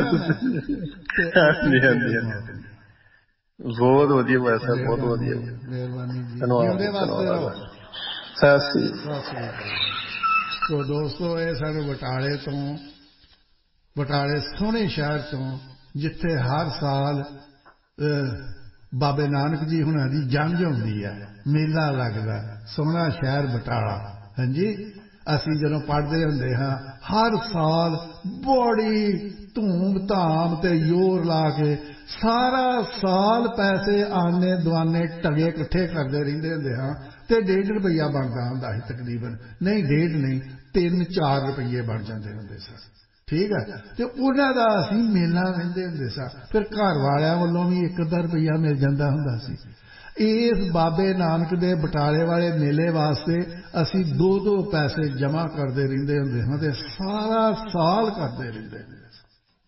ਬਹੁਤ ਵਧੀਆ ਵੈਸਾ, ਬਹੁਤ ਵਧੀਆ। ਮਿਹਰਬਾਨੀ ਜੀ, ਧੰਨਵਾਦ ਵਾਸਤੇ। ਸਤਿ ਸ੍ਰੀ ਅਕਾਲ। ਸੋ ਦੋਸਤੋ, ਇਹ ਸਾਡੇ ਬਟਾਲੇ ਤੋਂ, ਬਟਾਲੇ ਸੋਹਣੇ ਸ਼ਹਿਰ ਤੋਂ, ਜਿੱਥੇ ਹਰ ਸਾਲ ਬਾਬੇ ਨਾਨਕ ਜੀ ਹੁਣਾਂ ਦੀ ਜੰਝ ਹੁੰਦੀ ਹੈ, ਮੇਲਾ ਲੱਗਦਾ, ਸੋਹਣਾ ਸ਼ਹਿਰ ਬਟਾਲਾ। ਹਾਂਜੀ, ਅਸੀਂ ਜਦੋਂ ਪੜ੍ਹਦੇ ਹੁੰਦੇ ਹਾਂ ਹਰ ਸਾਲ ਬੜੀ ਧੂਮ ਧਾਮ ਤੇ ਜ਼ੋਰ ਲਾ ਕੇ ਸਾਰਾ ਸਾਲ ਪੈਸੇ ਆਨੇ ਦੁਆਨੇ ਟਗੇ ਇਕੱਠੇ ਕਰਦੇ ਰਹਿੰਦੇ ਹੁੰਦੇ ਹਾਂ, ਤੇ ਡੇਢ ਰੁਪਈਆ ਬਣਦਾ ਹੁੰਦਾ ਸੀ ਤਕਰੀਬਨ, ਨਹੀਂ ਡੇਢ ਨਹੀਂ ਤਿੰਨ ਚਾਰ ਰੁਪਈਏ ਬਣ ਜਾਂਦੇ ਹੁੰਦੇ ਸਨ। ਠੀਕ ਹੈ। ਤੇ ਉਹਨਾਂ ਦਾ ਅਸੀਂ ਮੇਲਾ ਵਹਿੰਦੇ ਹੁੰਦੇ ਸਾਂ। ਫਿਰ ਘਰ ਵਾਲਿਆਂ ਵੱਲੋਂ ਵੀ ਇੱਕ ਅੱਧਾ ਰੁਪਈਆ ਮਿਲ ਜਾਂਦਾ ਹੁੰਦਾ ਸੀ। ਇਸ ਬਾਬੇ ਨਾਨਕ ਦੇ ਬਟਾਲੇ ਵਾਲੇ ਮੇਲੇ ਵਾਸਤੇ ਅਸੀਂ ਦੋ ਦੋ ਪੈਸੇ ਜਮ੍ਹਾਂ ਕਰਦੇ ਰਹਿੰਦੇ ਹੁੰਦੇ ਹਾਂ ਤੇ ਸਾਰਾ ਸਾਲ ਕਰਦੇ ਰਹਿੰਦੇ ਹੁੰਦੇ ਸਾਂ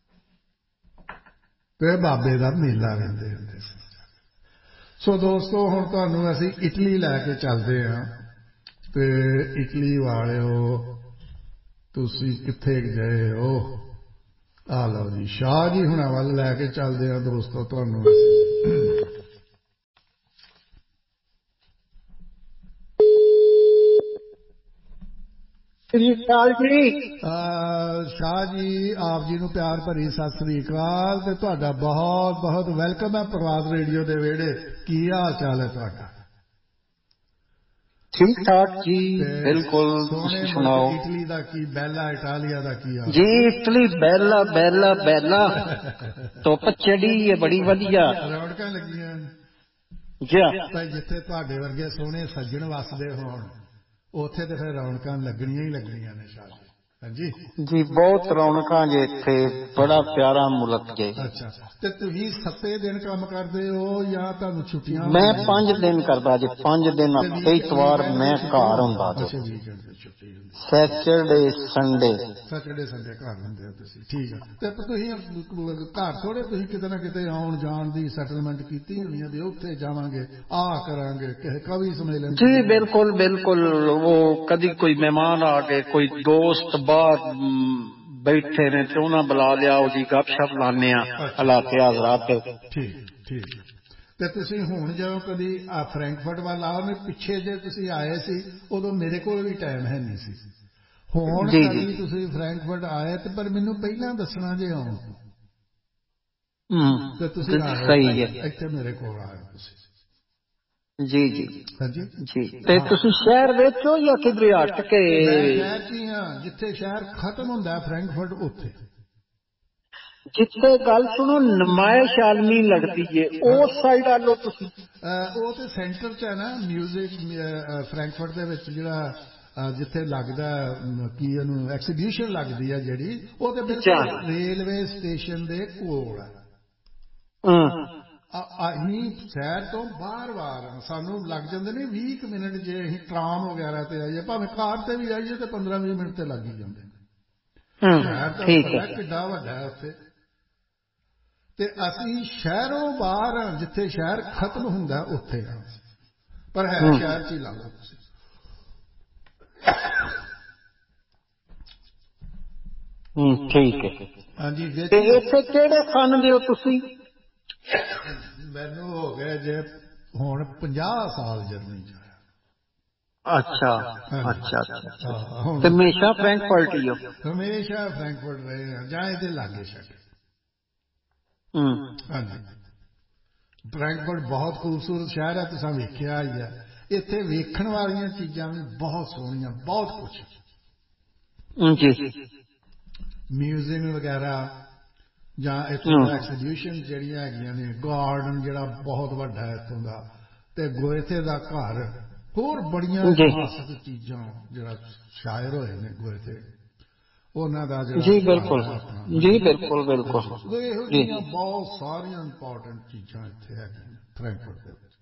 ਤੇ ਬਾਬੇ ਦਾ ਮੇਲਾ ਵਹਿੰਦੇ ਹੁੰਦੇ ਸੀ। ਸੋ ਦੋਸਤੋ, ਹੁਣ ਤੁਹਾਨੂੰ ਅਸੀਂ ਇਟਲੀ ਲੈ ਕੇ ਚੱਲਦੇ ਹਾਂ। ਤੇ ਇਟਲੀ ਵਾਲਿਓ, ਤੁਸੀਂ ਕਿੱਥੇ ਗਏ ਹੋ? ਆ ਲਓ ਜੀ, ਸ਼ਾਹ ਜੀ ਹੁਣਾਂ ਵੱਲ ਲੈ ਕੇ ਚੱਲਦੇ ਹਾਂ ਦੋਸਤੋ ਤੁਹਾਨੂੰ ਅਸੀਂ। ਸ਼ਾਹ ਜੀ ਸ਼ਾਹ ਜੀ, ਆਪ ਜੀ ਨੂੰ ਪਿਆਰ ਭਰੀ ਸਤਿ ਸ੍ਰੀ ਅਕਾਲ ਤੇ ਤੁਹਾਡਾ ਬਹੁਤ ਬਹੁਤ ਵੈਲਕਮ ਹੈ ਪ੍ਰਵਾਦ ਰੇਡੀਓ ਦੇ ਵਿਹੜੇ। ਕੀ ਹਾਲ ਚਾਲ ਹੈ ਤੁਹਾਡਾ? ਠੀਕ ਠਾਕ ਜੀ, ਬਿਲਕੁਲ। ਤੁਸੀਂ ਸੁਣਾਓ। ਇਟਲੀ ਦਾ ਕੀ, ਬੈਲਾ ਇਟਾਲੀਆ ਦਾ ਕੀ ਹਾਲ ਜੀ? ਇਟਲੀ ਬੈਲਾ ਬੈਲਾ ਬੈਲਾ ਧੁੱਪ ਚੜੀ ਹੈ, ਬੜੀ ਵਧੀਆ, ਰੌਣਕਾਂ ਲੱਗੀਆਂ ਜੀ। ਜਿੱਥੇ ਤੁਹਾਡੇ ਵਰਗੇ ਸੋਹਣੇ ਸੱਜਣ ਵੱਸਦੇ ਹੋਣ ਉੱਥੇ ਤੇ ਫਿਰ ਰੌਣਕਾਂ ਲੱਗਣੀਆਂ ਹੀ ਲੱਗਣੀਆਂ ਨੇ ਸ਼ਾਹ ਜੀ। ਹਾਂਜੀ ਜੀ, ਬਹੁਤ ਰੌਣਕਾਂ ਜੇ ਇੱਥੇ, ਬੜਾ ਪਿਆਰਾ ਮੁਲਕ ਜੇ। ਅੱਛਾ, ਤੇ ਤੁਸੀਂ ਸੱਤੇ ਦਿਨ ਕੰਮ ਕਰਦੇ ਹੋ ਜਾਂ ਤੁਹਾਨੂੰ ਛੁੱਟੀਆਂ? ਮੈਂ ਪੰਜ ਦਿਨ ਕਰਦਾ ਜੀ, ਪੰਜ ਦਿਨ ਹਫ਼ਤੇ, ਇਤਵਾਰ ਮੈਂ ਘਰ ਹੁੰਦਾ ਜੀ। ਅੱਛਾ, ਵੀਕਐਂਡ ਦੀ ਛੁੱਟੀ ਹੁੰਦੀ, ਸੈਟਰਡੇ ਸੰਡੇ। ਸੈਟਰਡੇ ਸੰਡੇ ਘਰ ਹੁੰਦੇ ਹੋ ਤੁਸੀਂ, ਠੀਕ ਹੈ। ਤੇ ਤੁਸੀਂ ਘਰ ਥੋੜੇ, ਤੁਸੀਂ ਕਿਤੇ ਨਾ ਕਿਤੇ ਆਉਣ ਜਾਣ ਦੀ ਸੈਟਲਮੈਂਟ ਕੀਤੀ ਹੋਣੀ ਹੈ ਵੀ ਉੱਥੇ ਜਾਵਾਂਗੇ, ਆਹ ਕਰਾਂਗੇ, ਕਿਸੇ ਕਵੀ ਸੰਮੇਲਨ। ਜੀ ਬਿਲਕੁਲ ਬਿਲਕੁਲ। ਉਹ ਕਦੀ ਕੋਈ ਮਹਿਮਾਨ ਆ ਗਏ, ਕੋਈ ਦੋਸਤ ਬਾਹਰ ਬੈਠੇ ਨੇ ਤੇ ਉਹਨਾਂ ਬੁਲਾ ਲਿਆ, ਉਹਦੀ ਗੱਪਸ਼ਪ ਲਾਉਂਦੇ ਆ, ਹਾਲਾਤੇ ਹਾਜ਼ਰਾਤ। ਠੀਕ ਠੀਕ। ਤੇ ਤੁਸੀਂ ਹੁਣ ਜਦੋਂ ਕਦੀ ਫਰੈਂਕਫਰਟ ਵੱਲ ਆਓ ਨੇ, ਪਿੱਛੇ ਜੇ ਤੁਸੀਂ ਆਏ ਸੀ ਉਦੋਂ ਮੇਰੇ ਕੋਲ ਵੀ ਟਾਈਮ ਹੈ ਨਹੀਂ ਸੀ। ਹੁਣ ਕਦੀ ਤੁਸੀਂ ਫਰੈਂਕਫਰਟ ਆਏ ਤੇ ਪਰ ਮੈਨੂੰ ਪਹਿਲਾਂ ਦੱਸਣਾ ਜੇ ਆਉਣ ਤੋਂ, ਤੇ ਤੁਸੀਂ ਸਹੀ ਹੈ, ਇੱਥੇ ਮੇਰੇ ਕੋਲ ਆਏ ਤੁਸੀਂ। ਜੀ ਜੀ ਹਾਂਜੀ ਜੀ। ਤੇ ਤੁਸੀਂ ਸ਼ਹਿਰ ਵਿੱਚ ਹੋ ਜਾਂ ਕਿਧਰੇ ਹਟ ਕੇ? ਮੈਂ ਸ਼ਹਿਰ 'ਚ ਹੀ ਹਾਂ, ਜਿੱਥੇ ਸ਼ਹਿਰ ਖਤਮ ਹੁੰਦਾ ਫਰੈਂਕਫਰਟ ਉੱਥੇ। ਜਿੱਥੇ ਗੱਲ ਸੁਣੋ ਨਮਾਇਸ਼ ਆਲਮੀ ਲੱਗਦੀ ਏ, ਉਸ ਸਾਈਡ ਆ ਲਓ ਤੁਸੀਂ। ਉਹ ਤੇ ਸੈਂਟਰ 'ਚ ਹੈ ਨਾ ਮਿਊਜ਼ਿਕ, ਫਰੈਂਕਫਰਟ ਦੇ ਵਿੱਚ ਜਿਹੜਾ ਜਿੱਥੇ ਲੱਗਦਾ ਕੀ ਉਹਨੂੰ ਐਕਸੀਬਿਸ਼ਨ ਲੱਗਦੀ ਹੈ ਜਿਹੜੀ, ਉਹ ਤੇ ਬਿਲਕੁਲ ਰੇਲਵੇ ਸਟੇਸ਼ਨ ਦੇ ਕੋਲ ਹੈ। ਅਸੀਂ ਸ਼ਹਿਰ ਤੋਂ ਬਾਹਰ ਬਾਹਰ ਸਾਨੂੰ ਲੱਗ ਜਾਂਦੇ ਨੇ ਵੀਹ ਕੁ ਮਿੰਟ ਜੇ ਅਸੀਂ ਟਰਾਮ ਵਗੈਰਾ ਤੇ ਆਈਏ, ਭਾਵੇਂ ਕਾਰ ਤੇ ਵੀ ਆਈਏ ਤੇ ਪੰਦਰਾਂ ਵੀਹ ਮਿੰਟ ਤੇ ਲੱਗ ਹੀ ਜਾਂਦੇ ਨੇ। ਸ਼ਹਿਰ ਤਾਂ ਪਤਾ ਕਿੱਡਾ ਵੱਡਾ ਹੈ ਉੱਥੇ। ਤੇ ਅਸੀਂ ਸ਼ਹਿਰੋਂ ਬਾਹਰ ਹਾਂ, ਜਿੱਥੇ ਸ਼ਹਿਰ ਖਤਮ ਹੁੰਦਾ ਉੱਥੇ ਹਾਂ, ਪਰ ਹੈ ਸ਼ਹਿਰ 'ਚ ਹੀ ਲਾ ਲਓ ਤੁਸੀਂ। ਠੀਕ ਹੈ। ਹਾਂਜੀ। ਤੇ ਇੱਥੇ ਕਿਹੜੇ ਸਨ ਦੇ ਹੋ ਤੁਸੀਂ? ਮੈਨੂੰ ਹੋ ਗਏ ਜੇ ਹੁਣ ਪੰਜਾਹ ਸਾਲ ਜਰਨੀ 'ਚ। ਅੱਛਾ ਅੱਛਾ ਅੱਛਾ। ਤੇ ਹਮੇਸ਼ਾ ਫਰੈਂਕਫਰਟ ਹੀ ਹੋ? ਹਮੇਸ਼ਾ ਫਰੈਂਕਫਰਟ ਰਹੇ ਹਾਂ, ਜਾਂ ਇਹਦੇ ਲਾਗੇ ਛਾਗੇ। ਹਾਂਜੀ। ਫਰੈਂਕਫਰਟ ਬਹੁਤ ਖੂਬਸੂਰਤ ਸ਼ਹਿਰ ਹੈ, ਤੁਸੀਂ ਵੇਖਿਆ ਹੀ ਹੈ। ਇੱਥੇ ਵੇਖਣ ਵਾਲੀਆਂ ਚੀਜ਼ਾਂ ਵੀ ਬਹੁਤ ਸੋਹਣੀਆਂ, ਬਹੁਤ ਕੁਛ ਜੀ। ਮਿਊਜ਼ੀਅਮ ਵਗੈਰਾ ਜਾਂ ਇੱਥੋਂ ਦਾ ਐਕਸੀਬਿਸ਼ਨ ਜਿਹੜੀਆਂ ਹੈਗੀਆਂ ਨੇ, ਗਾਰਡਨ ਜਿਹੜਾ ਬਹੁਤ ਵੱਡਾ ਹੈ ਇੱਥੋਂ ਦਾ, ਤੇ ਗੋਇਥੇ ਦਾ ਘਰ, ਹੋਰ ਬੜੀਆਂ ਇਤਿਹਾਸਕ ਚੀਜ਼ਾਂ ਜਿਹੜਾ ਸ਼ਾਇਰ ਹੋਏ ਨੇ ਗੋਇਥੇ, ਉਹਨਾਂ ਦਾ ਜਿਹੜਾ ਜੀ ਬਿਲਕੁਲ ਜੀ ਬਿਲਕੁਲ ਬਿਲਕੁਲ। ਇਹੋ ਜਿਹੀਆਂ ਬਹੁਤ ਸਾਰੀਆਂ ਇੰਪੋਰਟੈਂਟ ਚੀਜ਼ਾਂ ਇੱਥੇ ਹੈਗੀਆਂ ਨੇ ਫਰੈਂਕਫਰਟ ਦੇ ਵਿੱਚ।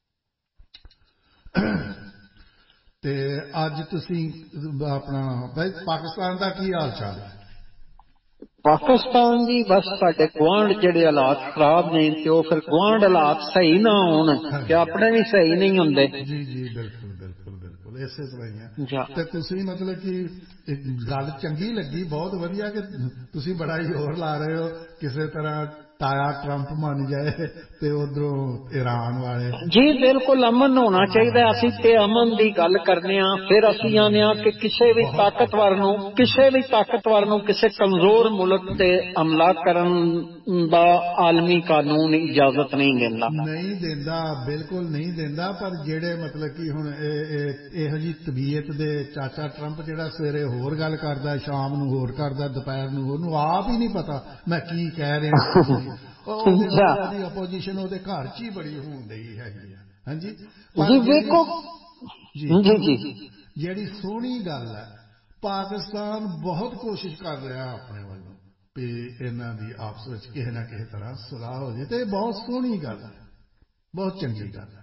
ਤੇ ਅੱਜ ਤੁਸੀਂ ਆਪਣਾ ਪਾਕਿਸਤਾਨ ਦਾ ਕੀ ਹਾਲ ਚਾਲ ਹੈ? ਪਾਕਿਸਤਾਨ ਦੀ ਬਸ ਸਾਡੇ ਗੁਆਂਢ ਜਿਹੜੇ ਹਾਲਾਤ ਖਰਾਬ ਨੇ, ਤੇ ਉਹ ਫਿਰ ਗੁਆਂਢ ਹਾਲਾਤ ਸਹੀ ਨਾ ਹੋਣ ਤੇ ਆਪਣੇ ਵੀ ਸਹੀ ਨਹੀਂ ਹੁੰਦੇ। ਜੀ ਜੀ ਬਿਲਕੁਲ ਬਿਲਕੁਲ ਬਿਲਕੁਲ, ਇਸੇ ਤਰ੍ਹਾਂ ਹੀ ਹੈ। ਤੇ ਤੁਸੀਂ ਮਤਲਬ ਕਿ ਗੱਲ ਚੰਗੀ ਲੱਗੀ, ਬਹੁਤ ਵਧੀਆ ਕਿ ਤੁਸੀਂ ਬੜਾ ਹੀ ਜ਼ੋਰ ਲਾ ਰਹੇ ਹੋ ਕਿਸੇ ਤਰ੍ਹਾਂ ਤਾਇਆ ਟਰੰਪ ਮੰਨ ਜਾਏ ਤੇ ਉਧਰੋਂ ਈਰਾਨ ਵਾਲੇ। ਜੀ ਬਿਲਕੁਲ, ਅਮਨ ਹੋਣਾ ਚਾਹੀਦਾ। ਅਸੀਂ ਤੇ ਅਮਨ ਦੀ ਗੱਲ ਕਰਨੇ ਆ, ਫਿਰ ਅਸੀਂ ਆਨੇ ਆ ਕਿ ਕਿਸੇ ਵੀ ਤਾਕਤਵਰ ਨੂੰ ਕਿਸੇ ਵੀ ਤਾਕਤਵਰ ਨੂੰ ਕਿਸੇ ਕਮਜ਼ੋਰ ਮੁਲਕ ਤੇ ਹਮਲਾ ਕਰਨ ਦਾ ਆਲਮੀ ਕਾਨੂੰਨ ਇਜਾਜ਼ਤ ਨਹੀਂ ਦਿੰਦਾ। ਨਹੀਂ ਦਿੰਦਾ, ਬਿਲਕੁਲ ਨਹੀਂ ਦਿੰਦਾ। ਪਰ ਜਿਹੜੇ ਮਤਲਬ ਕਿ ਹੁਣ ਇਹੋ ਜਿਹੀ ਤਬੀਅਤ ਦੇ ਚਾਚਾ ਟਰੰਪ, ਜਿਹੜਾ ਸਵੇਰੇ ਹੋਰ ਗੱਲ ਕਰਦਾ, ਸ਼ਾਮ ਨੂੰ ਹੋਰ ਕਰਦਾ, ਦੁਪਹਿਰ ਨੂੰ, ਉਹਨੂੰ ਆਪ ਹੀ ਨਹੀਂ ਪਤਾ ਮੈਂ ਕੀ ਕਹਿ ਰਿਹਾ। ਉਹਦੀ ਆਪੋਜੀਸ਼ਨ ਉਹਦੇ ਘਰ 'ਚ ਹੀ ਬੜੀ ਹੋਣ ਡਈ ਹੈਗੀ ਆ। ਹਾਂਜੀ। ਜੀ ਵੇਖੋ ਜੀ ਜੀ ਜਿਹੜੀ ਸੋਹਣੀ ਗੱਲ ਹੈ ਪਾਕਿਸਤਾਨ ਬਹੁਤ ਕੋਸ਼ਿਸ਼ ਕਰ ਰਿਹਾ ਆਪਣੇ ਵੱਲੋਂ ਵੀ ਇਹਨਾਂ ਦੀ ਆਪਸ ਵਿੱਚ ਕਿਸੇ ਨਾ ਕਿਸੇ ਤਰ੍ਹਾਂ ਸੁਲਾਹ ਹੋ ਜਾਏ, ਤੇ ਬਹੁਤ ਸੋਹਣੀ ਗੱਲ ਹੈ, ਬਹੁਤ ਚੰਗੀ ਗੱਲ ਹੈ।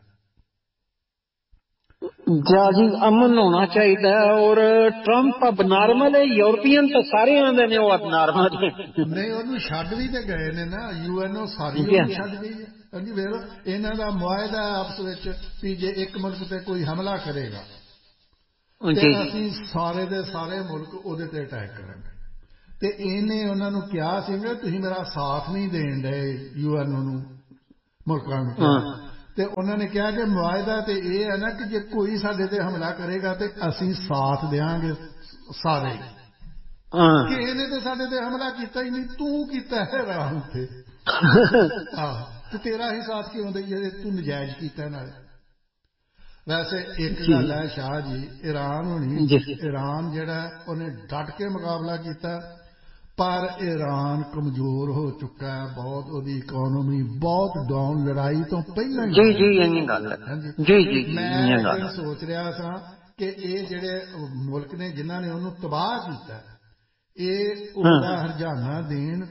ਜੀ ਅਮਨ ਹੋਣਾ ਚਾਹੀਦਾ। ਔਰ ਟਰੰਪ ਅਬ ਨਾਰਮਲ ਹੈ, ਯੂਰਪੀਅਨ ਤਾਂ ਸਾਰੇ ਆਉਂਦੇ ਨੇ ਉਹ ਅਬ ਨਾਰਮਲ ਨਹੀਂ, ਉਹਨੂੰ ਛੱਡ ਵੀ ਤੇ ਗਏ ਨੇ ਨਾ, ਯੂ ਐਨ ਓ ਸਾਰੀ ਉਹਨੂੰ ਛੱਡ ਗਈ ਹੈ। ਹਾਂਜੀ ਵੇਖ ਲਓ, ਇਹਨਾਂ ਦਾ ਮੁਆਹਦਾ ਆਪਸ ਵਿੱਚ ਵੀ ਜੇ ਇੱਕ ਮੁਲਕ ਤੇ ਕੋਈ ਹਮਲਾ ਕਰੇਗਾ ਤੇ ਅਸੀਂ ਸਾਰੇ ਦੇ ਸਾਰੇ ਮੁਲਕ ਉਹਦੇ ਤੇ ਅਟੈਕ ਕਰਾਂਗੇ। ਤੇ ਇਹਨੇ ਉਹਨਾਂ ਨੂੰ ਕਿਹਾ ਸੀਗਾ ਤੁਸੀਂ ਮੇਰਾ ਸਾਥ ਨਹੀਂ ਦੇਣ ਡਏ, ਯੂ ਐਨ ਓ ਨੂੰ ਮੁਲਕਾਂ ਨੂੰ, ਤੇ ਉਹਨਾਂ ਨੇ ਕਿਹਾ ਕਿ ਮੁਆਹਦਾ ਤੇ ਇਹ ਹੈ ਨਾ ਕਿ ਜੇ ਕੋਈ ਸਾਡੇ ਤੇ ਹਮਲਾ ਕਰੇਗਾ ਤੇ ਅਸੀਂ ਸਾਥ ਦੇਵਾਂਗੇ ਸਾਰੇ। ਕਿਸੇ ਨੇ ਤੇ ਸਾਡੇ ਤੇ ਹਮਲਾ ਕੀਤਾ ਹੀ ਨਹੀਂ, ਤੂੰ ਕੀਤਾ ਹੈ ਇਰਾਨ ਤੇ, ਆਹ ਤੇ ਤੇਰਾ ਹੀ ਸਾਥ ਕਿਉਂ ਦਈਏ, ਤੂੰ ਨਜਾਇਜ਼ ਕੀਤਾ ਨਾਲੇ। ਵੈਸੇ ਇੱਕ ਗੱਲ ਹੈ ਸ਼ਾਹ ਜੀ, ਇਰਾਨ ਹੋਣੀ ਇਰਾਨ ਜਿਹੜਾ ਉਹਨੇ ਡਟ ਕੇ ਮੁਕਾਬਲਾ ਕੀਤਾ, ਪਰ ਈਰਾਨ ਕਮਜ਼ੋਰ ਹੋ ਚੁੱਕਾ ਹੈ ਬਹੁਤ, ਉਹਦੀ ਇਕੋਨਮੀ ਬਹੁਤ ਡਾਊਨ, ਲੜਾਈ ਤੋਂ ਪਹਿਲਾਂ ਹੀ। ਜੀ ਜੀ ਇਹ ਗੱਲ ਹੈ ਜੀ ਜੀ। ਮੈਂ ਸੋਚ ਰਿਹਾ ਸਾਂ ਕਿ ਇਹ ਜਿਹੜੇ ਮੁਲਕ ਨੇ ਜਿਨ੍ਹਾਂ ਨੇ ਉਹਨੂੰ ਤਬਾਹ ਕੀਤਾ, ਇਹ ਉਹਦਾ ਹਰਜਾਨਾ ਦੇਣ